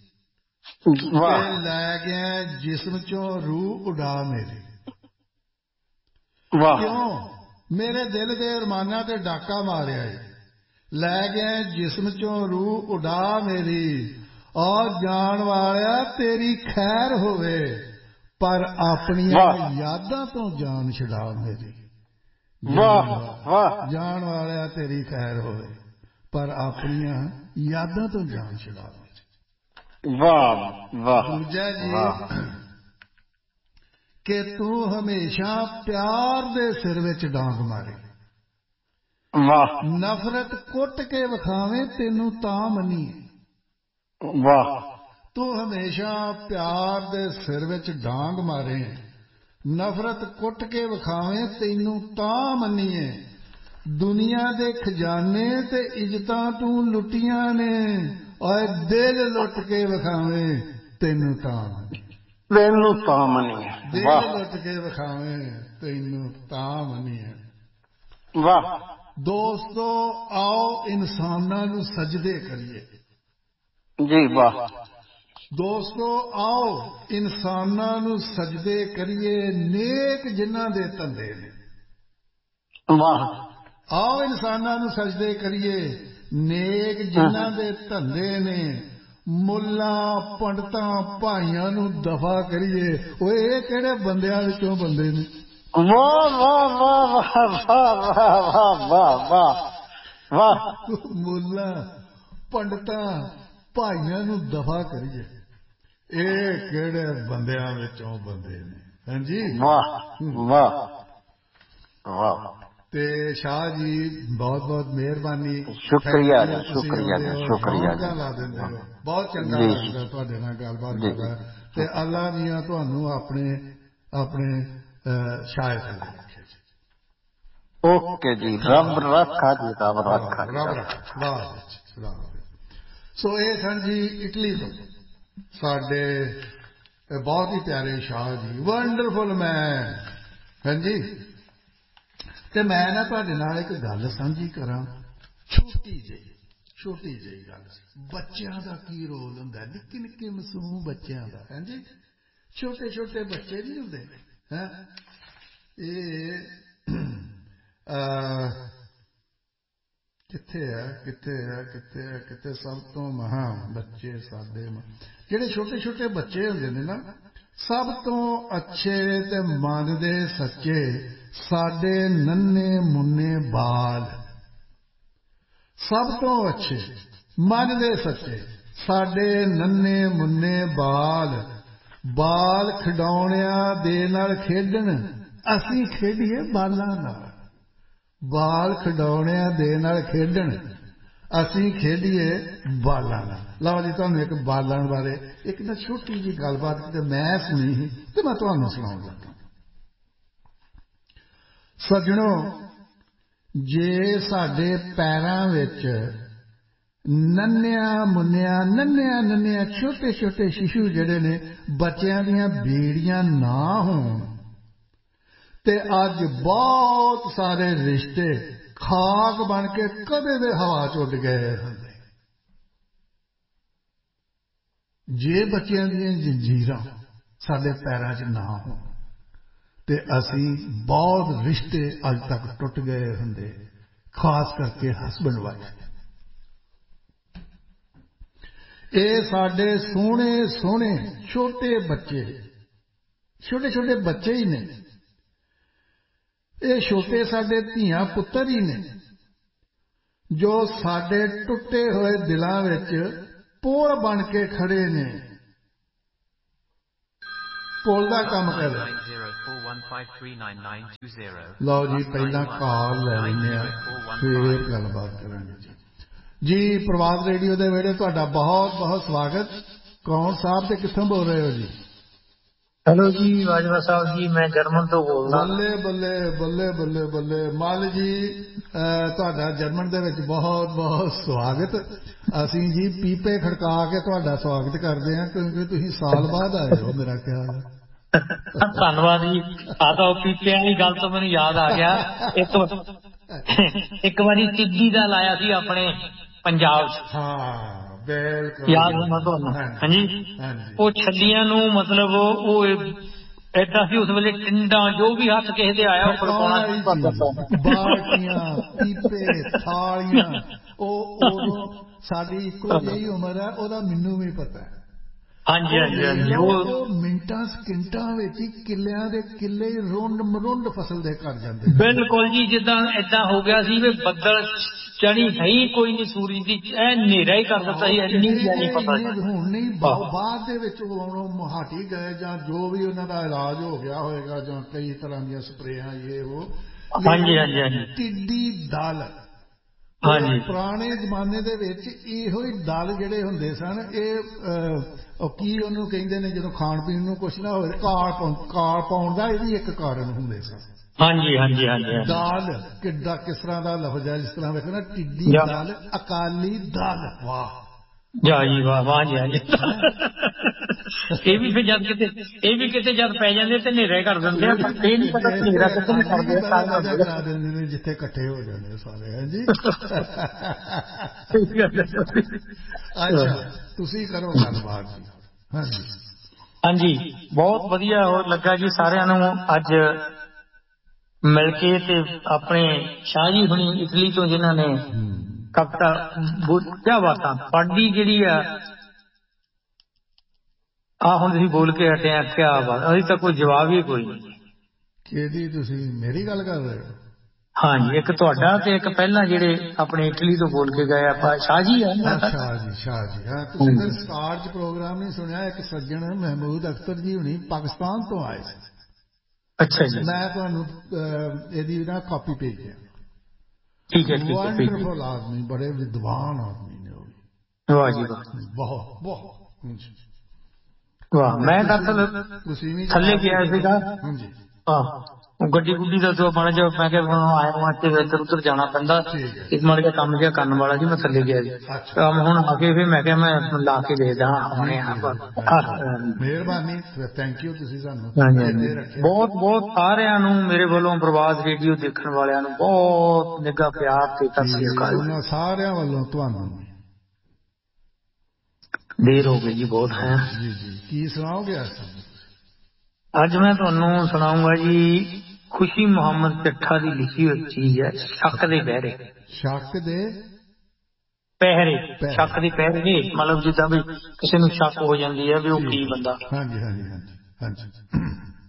ਲੈ ਗਿਆ ਜਿਸਮ ਚੋਂ ਰੂਹ ਉਡਾ ਮੇਰੀ ਕਿਉਂ ਮੇਰੇ ਦਿਲ ਦੇ ਅਰਮਾਨਾਂ ਤੇ ਡਾਕਾ ਮਾਰਿਆ ਈ ਲੈ ਗਿਆ ਜਿਸਮ ਚੋਂ ਰੂਹ ਉਡਾ ਮੇਰੀ ਔਰ ਜਾਣ ਵਾਲਿਆ ਤੇਰੀ ਖੈਰ ਹੋਵੇ ਪਰ ਆਪਣੀਆਂ ਯਾਦਾਂ ਤੋਂ ਜਾਨ ਛੁਡਾ ਮੇਰੀ ਵਾਹ ਵਾਹ ਜਾਣ ਵਾਲਿਆ ਤੇਰੀ ਖੈਰ ਹੋਵੇ ਪਰ ਆਪਣੀਆਂ ਯਾਦਾਂ ਤੋਂ ਜਾਨ ਛੁਡਾ ਮੇਰੀ ਵਾਹ ਵਾਹ ਦੂਜਾ ਜੀ ਕਿ ਤੂੰ ਹਮੇਸ਼ਾ ਪਿਆਰ ਦੇ ਸਿਰ ਵਿੱਚ ਡਾਂਗ ਮਾਰੇ ਵਾਹ ਨਫ਼ਰਤ ਕੁੱਟ ਕੇ ਵਿਖਾਵੇਂ ਤੈਨੂੰ ਤਾਂ ਮੰਨੀਏ ਵਾਹ ਤੂੰ ਹਮੇਸ਼ਾ ਪਿਆਰ ਦੇ ਸਿਰ ਵਿੱਚ ਡਾਂਗ ਮਾਰੇ ਨਫ਼ਰਤ ਕੁੱਟ ਕੇ ਵਿਖਾਵੇਂ ਤੈਨੂੰ ਤਾਂ ਮੰਨੀਏ ਦੁਨੀਆ ਦੇ ਖਜ਼ਾਨੇ ਤੇ ਇੱਜ਼ਤਾਂ ਤੂੰ ਲੁੱਟੀਆਂ ਨੇ ਓਏ ਦਿਲ ਲੁੱਟ ਕੇ ਵਿਖਾਵੇਂ ਤੈਨੂੰ ਤਾਂ ਤੈਨੂੰ ਤਾਂ ਮੰਨੀਏ ਦਿਲ ਲੁੱਟ ਕੇ ਵਿਖਾਵੇਂ ਤੈਨੂੰ ਤਾਂ ਮੰਨੀਏ ਵਾਹ ਦੋਸਤੋ ਆਓ ਇਨਸਾਨਾਂ ਨੂੰ ਸਜਦੇ ਕਰੀਏ ਜੀ ਵਾਹ ਦੋਸਤੋ ਆਓ ਇਨਸਾਨਾਂ ਨੂੰ ਸਜਦੇ ਕਰੀਏ ਨੇਕ ਜਿਨ੍ਹਾਂ ਦੇ ਧੰਦੇ ਨੇ ਵਾਹ ਆਓ ਇਨਸਾਨਾਂ ਨੂੰ ਸਜਦੇ ਕਰੀਏ ਨੇਕ ਜਿਨ੍ਹਾਂ ਦੇ ਧੰਦੇ ਨੇ ਮੁੱਲਾਂ ਪੰਡਤਾਂ ਭਾਈਆਂ ਨੂੰ ਦਫਾ ਕਰੀਏ ਓਏ ਇਹ ਕਿਹੜੇ ਬੰਦਿਆਂ ਵਿੱਚੋਂ ਬੰਦੇ ਨੇ ਵਾਹ ਵਾਹ ਵਾਹ ਵਾਹ ਵਾਹ ਵਾਹ ਵਾਹ ਵਾਹ ਮੁੱਲਾਂ ਪੰਡਤਾਂ ਭਾਈਆਂ ਨੂੰ ਦਫਾ ਕਰੀਏ ਇਹ ਕਿਹੜੇ ਬੰਦਿਆਂ ਵਿੱਚੋਂ ਬੰਦੇ ਨੇ ਹਾਂਜੀ ਵਾਹ ਵਾਹ ਵਾਹ ਤੇ ਸ਼ਾਹ ਜੀ ਬਹੁਤ ਬਹੁਤ ਮਿਹਰਬਾਨੀ ਸ਼ੁਕਰੀਆ ਸ਼ੁਕਰੀਆ ਸ਼ੁਕਰੀਆ ਲਾ ਦਿੰਦੇ ਹੋ ਬਹੁਤ ਚੰਗਾ ਲੱਗਦਾ ਤੁਹਾਡੇ ਨਾਲ ਗੱਲਬਾਤ ਕਰਦਾ ਤੇ ਅੱਲਾ ਮੀਆਂ ਤੁਹਾਨੂੰ ਆਪਣੇ ਆਪਣੇ ਸ਼ਾਇਰ ਥੱਲੇ ਰੱਖੇ ਜੀ ਓਕੇ ਜੀ ਰੱਬ ਰੱਖਾ ਜੀ ਰੱਬ ਰੱਖਾ ਰੱਬ ਰੱਖਾ ਵਾਹ ਸੋ ਇਹ ਸਨ ਜੀ ਇਟਲੀ ਤੋਂ ਸਾਡੇ ਬਹੁਤ ਹੀ ਪਿਆਰੇ ਸ਼ਾਹ ਜੀ ਵੰਡਰਫੁਲ ਮੈਨ ਹਾਂਜੀ ਤੇ ਮੈਂ ਨਾ ਤੁਹਾਡੇ ਨਾਲ ਇੱਕ ਗੱਲ ਸਾਂਝੀ ਕਰਾਂ ਛੋਟੀ ਜਿਹੀ ਛੋਟੀ ਜਿਹੀ ਗੱਲ ਬੱਚਿਆਂ ਦਾ ਕੀ ਰੋਲ ਹੁੰਦਾ ਨਿੱਕੇ ਨਿੱਕੇ ਮਾਸੂਮ ਬੱਚਿਆਂ ਦਾ ਹਾਂਜੀ ਛੋਟੇ ਛੋਟੇ ਬੱਚੇ ਨਹੀਂ ਹੁੰਦੇ ਹੈ ਇਹ ਕਿੱਥੇ ਹੈ ਕਿੱਥੇ ਹੈ ਕਿੱਥੇ ਹੈ ਕਿੱਥੇ ਸਭ ਤੋਂ ਮਹਾਂ ਬੱਚੇ ਸਾਡੇ ਜਿਹੜੇ ਛੋਟੇ ਛੋਟੇ ਬੱਚੇ ਹੁੰਦੇ ਨੇ ਨਾ ਸਭ ਤੋਂ ਅੱਛੇ ਤੇ ਮਨ ਦੇ ਸੱਚੇ ਸਾਡੇ ਨੰਨੇ ਮੁੰਨੇ ਬਾਲ ਸਭ ਤੋਂ ਅੱਛੇ ਮਨ ਦੇ ਸੱਚੇ ਸਾਡੇ ਨੰਨੇ ਮੁੰਨੇ ਬਾਲ ਬਾਲ ਖਿਡੌਣਿਆਂ ਦੇ ਨਾਲ ਖੇਡਣ ਅਸੀਂ ਖੇਡੀਏ ਬਾਲਾਂ ਨਾਲ ਬਾਲ ਖਿਡੌਣਿਆਂ ਦੇ ਨਾਲ ਖੇਡਣ ਅਸੀਂ ਖੇਡੀਏ ਬਾਲਾਂ ਨਾਲ ਲਓ ਜੀ ਤੁਹਾਨੂੰ ਇੱਕ ਬਾਲਾਂ ਬਾਰੇ ਇੱਕ ਨਾ ਛੋਟੀ ਜਿਹੀ ਗੱਲਬਾਤ ਕਿਤੇ ਮੈਂ ਸੁਣੀ ਸੀ ਤੇ ਮੈਂ ਤੁਹਾਨੂੰ ਸੁਣਾਉਣ ਲੱਗਾ ਸੱਜਣੋ ਜੇ ਸਾਡੇ ਪੈਰਾਂ ਵਿੱਚ ਨੰਨਿਆਂ ਮੁੰਨਿਆਂ ਨੰਨਿਆਂ ਨੰਨਿਆਂ ਛੋਟੇ ਛੋਟੇ ਸ਼ਿਸ਼ੂ ਜਿਹੜੇ ਨੇ ਬੱਚਿਆਂ ਦੀਆਂ ਬੇੜੀਆਂ ਨਾ ਹੋਣ ਤੇ ਅੱਜ ਬਹੁਤ ਸਾਰੇ ਰਿਸ਼ਤੇ ਖਾਕ ਬਣ ਕੇ ਕਦੇ ਦੇ ਹਵਾ ਚ ਉੱਡ ਗਏ ਹੁੰਦੇ। ਜੇ ਬੱਚਿਆਂ ਦੀਆਂ ਜੰਜੀਰਾਂ ਸਾਡੇ ਪੈਰਾਂ 'ਚ ਨਾ ਹੋਣ ਤੇ ਅਸੀਂ ਬਹੁਤ ਰਿਸ਼ਤੇ ਅੱਜ ਤੱਕ ਟੁੱਟ ਗਏ ਹੁੰਦੇ, ਖਾਸ ਕਰਕੇ ਹਸਬੈਂਡ ਵਾਈਫ। ਇਹ ਸਾਡੇ ਸੋਹਣੇ ਸੋਹਣੇ ਛੋਟੇ ਬੱਚੇ, ਛੋਟੇ ਛੋਟੇ ਬੱਚੇ ਹੀ ਨੇ, ਇਹ ਛੋਟੇ ਸਾਡੇ ਧੀਆਂ ਪੁੱਤਰ ਹੀ ਨੇ ਜੋ ਸਾਡੇ ਟੁੱਟੇ ਹੋਏ ਦਿਲਾਂ ਵਿੱਚ ਪੁਲ ਬਣ ਕੇ ਖੜੇ ਨੇ। ਪੁਲ ਦਾ ਕੰਮ ਕਰ ਲਓ ਜੀ, ਪਹਿਲਾਂ ਕਾਲ ਲੈ ਲੈਂਦੇ ਆ, ਫਿਰ ਗੱਲਬਾਤ ਕਰਾਂਗੇ ਜੀ। ਜੀ ਪ੍ਰਵਾਦ ਰੇਡੀਓ ਦੇ ਵਿਹੜੇ ਤੁਹਾਡਾ ਬਹੁਤ ਬਹੁਤ ਸਵਾਗਤ। ਕੌਣ ਸਾਹਿਬ ਤੇ ਕਿੱਥੋਂ ਬੋਲ ਰਹੇ ਹੋ ਜੀ? ਹੈਲੋ ਜੀ ਬਾਜਵਾ ਸਾਹਿਬ ਜੀ, ਮੈਂ ਜਰਮਨ ਤੋਂ ਬੋਲਦਾ। ਬੱਲੇ ਬੱਲੇ ਬੱਲੇ ਬੱਲੇ ਬੱਲੇ ਮੱਲ ਜੀ, ਤੁਹਾਡਾ ਜਰਮਨ ਦੇ ਵਿੱਚ ਬਹੁਤ ਬਹੁਤ ਸਵਾਗਤ। ਅਸੀਂ ਜੀ ਪੀਪੇ ਖੜਕਾ ਕੇ ਤੁਹਾਡਾ ਸਵਾਗਤ ਕਰਦੇ ਹਾਂ ਕਿਉਂਕਿ ਤੁਸੀਂ ਸਾਲ ਬਾਅਦ ਆਏ ਹੋ ਮੇਰਾ ਖਿਆਲ। ਧੰਨਵਾਦ ਜੀ। ਆ ਤਾਂ ਪੀਪਿਆਂ ਦੀ ਗੱਲ ਤੋਂ ਮੈਨੂੰ ਯਾਦ ਆ ਗਿਆ, ਇੱਕ ਇੱਕ ਵਾਰੀ ਟਿੱਡੀ ਦਾ ਲਾਇਆ ਸੀ ਆਪਣੇ ਪੰਜਾਬ 'ਚ। ਹਾਂ ਬਿਲਕੁਲ ਯਾਦ ਹੋਣਾ ਤੁਹਾਨੂੰ। ਹਾਂਜੀ, ਉਹ ਛੱਲੀਆਂ ਨੂੰ ਮਤਲਬ ਉਹ ਏਦਾਂ ਸੀ ਉਸ ਵੇਲੇ, ਟਿੰਡਾਂ ਜੋ ਵੀ ਹੱਥ ਕਿਸੇ ਦੇ ਆਇਆ ਬਾਲਟੀਆਂ ਪੀਪੇ ਥਾਲੀਆਂ। ਉਹ ਉਦੋਂ ਸਾਡੀ ਇੱਕੋ ਜਿਹੀ ਉਮਰ ਹੈ, ਉਹਦਾ ਮੈਨੂੰ ਵੀ ਪਤਾ ਹੈ। ਹਾਂਜੀ ਹਾਂਜੀ ਹਾਂਜੀ, ਉਹ ਮਿੰਟਾਂ ਸਕਿੰਟਾਂ ਵਿੱਚ ਹੀ ਕਿੱਲਿਆਂ ਦੇ ਕਿੱਲੇ ਰੁੰਡ ਮਰੁੰਡ ਫਸਲ ਦੇ ਕਰ ਜਾਂਦੇ। ਬਿਲਕੁਲ ਜੀ, ਜਿੱਦਾਂ ਏਦਾਂ ਹੋ ਗਿਆ ਸੀ ਵੀ ਬੱਦਲ ਚੜੀ ਹੈ ਹੀ ਕੋਈ ਨਹੀਂ, ਸੂਰਜ ਦੀ ਐ ਹਨੇਰਾ ਹੀ ਕਰ ਦਿੱਤਾ ਸੀ। ਇੰਨੀ ਨਹੀਂ ਪਤਾ ਹੁਣ ਨਹੀਂ, ਬਾਅਦ ਦੇ ਵਿੱਚ ਉਹ ਹਟ ਹੀ ਗਏ ਜਾਂ ਜੋ ਵੀ ਉਹਨਾਂ ਦਾ ਇਲਾਜ ਹੋ ਗਿਆ ਹੋਏਗਾ ਜਾਂ ਕਈ ਤਰ੍ਹਾਂ ਦੀਆਂ ਸਪਰੇਆਂ ਇਹ ਉਹ। ਹਾਂਜੀ ਹਾਂਜੀ ਹਾਂਜੀ, ਟਿੱਡੀ ਦਲ ਹਾਂਜੀ, ਪੁਰਾਣੇ ਜ਼ਮਾਨੇ ਦੇ ਵਿੱਚ ਇਹੋ ਹੀ ਦਲ ਜਿਹੜੇ ਹੁੰਦੇ ਸਨ। ਇਹ ਕੀ ਉਹਨੂੰ ਕਹਿੰਦੇ ਨੇ ਜਦੋਂ ਖਾਣ ਪੀਣ ਨੂੰ ਕੁਛ ਨਾ ਹੋਵੇ, ਕਾਲ ਕਾਲ ਪਾਉਣ ਦਾ ਇਹ ਵੀ ਇੱਕ ਕਾਰਨ ਹੁੰਦੇ ਸਨ। ਹਾਂਜੀ ਹਾਂਜੀ ਹਾਂਜੀ, ਦਾਲ ਕਿੱਡਾ ਕਿਸ ਤਰ੍ਹਾਂ ਦਾ ਲਫ਼ਜ਼ ਹੈ, ਜਿਸ ਤਰ੍ਹਾਂ ਵੇਖੋ ਨਾ ਟਿੱਡੀ ਦਲ, ਅਕਾਲੀ ਦਲ। ਵਾਹ ਜਾ ਜੀ ਵਾਹ, ਵਾਹ ਜੀ ਹਾਂਜੀ। ਇਹ ਵੀ ਫਿਰ ਜਦ ਕਿਤੇ ਇਹ ਵੀ ਕਿਤੇ ਜਦ ਪੈ ਜਾਂਦੇ ਤੇ ਹਨੇਰਾ ਕਰ ਦਿੰਦੇ ਆ, ਪਰ ਇਹ ਨਹੀਂ ਪਤਾ ਹਨੇਰਾ ਕਿੱਥੇ ਨਹੀਂ ਕਰਦੇ ਕਰਾ ਦਿੰਦੇ ਨੇ ਜਿੱਥੇ ਇਕੱਠੇ ਹੋ ਜਾਂਦੇ ਸਾਰੇ। ਹਾਂਜੀ ਅੱਛਾ, ਤੁਸੀਂ ਕਰੋ ਗੱਲਬਾਤ ਜੀ। ਹਾਂਜੀ ਹਾਂਜੀ, ਬਹੁਤ ਵਧੀਆ ਲੱਗਾ ਜੀ ਸਾਰਿਆਂ ਨੂੰ ਅੱਜ ਮਿਲ ਕੇ। ਤੇ ਆਪਣੇ ਸ਼ਾਹ ਜੀ ਹੁਣੀ ਇਟਲੀ ਤੋਂ ਜਿਨ੍ਹਾਂ ਨੇ ਕਵਿਤਾ ਕਿਆ ਬਾਤਾਂ ਪੜ੍ਹਦੀ ਜਿਹੜੀ ਆ ਆਹ ਹੁਣ ਤੁਸੀਂ ਬੋਲ ਕੇ ਹਟੇ ਆ, ਕਿਆ ਬਾਤ। ਅਜੇ ਤਾਂ ਕੋਈ ਜਵਾਬ ਹੀ ਕੋਈ ਨਹੀਂ। ਕਿਹਦੀ? ਤੁਸੀਂ ਮੇਰੀ ਗੱਲ ਕਰ ਰਹੇ ਹੋ? ਹਾਂਜੀ, ਇੱਕ ਤੁਹਾਡਾ ਤੇ ਇੱਕ ਪਹਿਲਾਂ ਜਿਹੜੇ ਆਪਣੇ ਇਟਲੀ ਤੋਂ ਬੋਲ ਕੇ ਗਏ ਆਪਾਂ ਸ਼ਾਹ ਜੀ ਆ। ਸ਼ਾਹ ਜੀ, ਸ਼ਾਹ ਜੀ। ਹਾਂ, ਤੁਸੀਂ ਫਿਰ ਸਟਾਰ 'ਚ ਪ੍ਰੋਗਰਾਮ ਨਹੀਂ ਸੁਣਿਆ? ਇੱਕ ਸੱਜਣ ਮਹਿਮੂਦ ਅਖਤਰ ਜੀ ਹੁਣੀ ਪਾਕਿਸਤਾਨ ਤੋਂ ਆਏ ਸੀ। ਅੱਛਾ ਜੀ, ਮੈਂ ਤੁਹਾਨੂੰ ਇਹਦੀ ਨਾ ਕਾਪੀ ਭੇਜ ਦਿਆਂ। ਠੀਕ ਹੈ, ਵੰਡਰਫੁਲ ਆਦਮੀ, ਬੜੇ ਵਿਦਵਾਨ ਆਦਮੀ ਨੇ ਉਹ ਵੀ। ਵਾਹ ਜੀ ਵਾਹ, ਬਹੁਤ ਬਹੁਤ ਵਾਹ। ਮੈਂ ਦਰਅਸਲ ਥੱਲੇ ਗਿਆ ਸੀਗਾ। ਆਹ ਗੱਡੀ ਗੁੱਡੀ ਦਾ ਜੋ ਬਣ ਜਾ, ਮੈਂ ਕਿਹਾ ਆਇਆ ਵਾਂ ਤੇ ਇੱਧਰ ਉੱਧਰ ਜਾਣਾ ਪੈਂਦਾ, ਇੱਕ ਮਾੜਾ ਜਿਹਾ ਕੰਮ ਜਿਹਾ ਕਰਨ ਵਾਲਾ ਸੀ, ਮੈਂ ਥੱਲੇ ਗਿਆ ਸੀ। ਹੁਣ ਆ ਕੇ ਫਿਰ ਮੈਂ ਕਿਹਾ ਮੈਂ ਲਾ ਕੇ ਦੇਖਦਾ ਆਪਣੇ ਮਿਹਰਬਾਨੀ, ਥੈਂਕ ਯੂ। ਤੁਸੀਂ ਸਾਨੂੰ ਬਹੁਤ ਬਹੁਤ ਸਾਰਿਆਂ ਨੂੰ ਮੇਰੇ ਵੱਲੋਂ ਪ੍ਰਵਾਦ ਰੇਡੀਓ ਦੇਖਣ ਵਾਲਿਆਂ ਨੂੰ ਬਹੁਤ ਨਿੱਘਾ ਪਿਆਰ ਤੇ ਸਤਿ ਸ੍ਰੀ ਅਕਾਲ। ਉਹਨਾਂ ਸਾਰਿਆਂ ਵੱਲੋਂ ਤੁਹਾਨੂੰ ਦੇਰ ਹੋ ਗਈ ਜੀ ਬਹੁਤ ਹੈ। ਜੀ ਜੀ, ਕੀ ਸੁਣਾਓਗੇ ਅੱਜ? ਅੱਜ ਮੈਂ ਤੁਹਾਨੂੰ ਸੁਣਾਉਂਗਾ ਜੀ ਖੁਸ਼ੀ ਮੁਹੰਮਦ ਚੱਠਾ ਦੀ ਲਿਖੀ ਹੋਈ ਚੀਜ਼ ਹੈ, ਸ਼ੱਕ ਦੇ ਪਹਿਰੇ। ਸ਼ੱਕ ਦੇ ਪਹਿਰੇ, ਸ਼ੱਕ ਦੇ ਪਹਿਰੇ, ਮਤਲਬ ਜਿੱਦਾਂ ਵੀ ਕਿਸੇ ਨੂੰ ਸ਼ੱਕ ਹੋ ਜਾਂਦੀ ਹੈ ਵੀ ਉਹ ਕੀ ਬੰਦਾ। ਹਾਂਜੀ ਹਾਂਜੀ ਹਾਂਜੀ ਹਾਂਜੀ।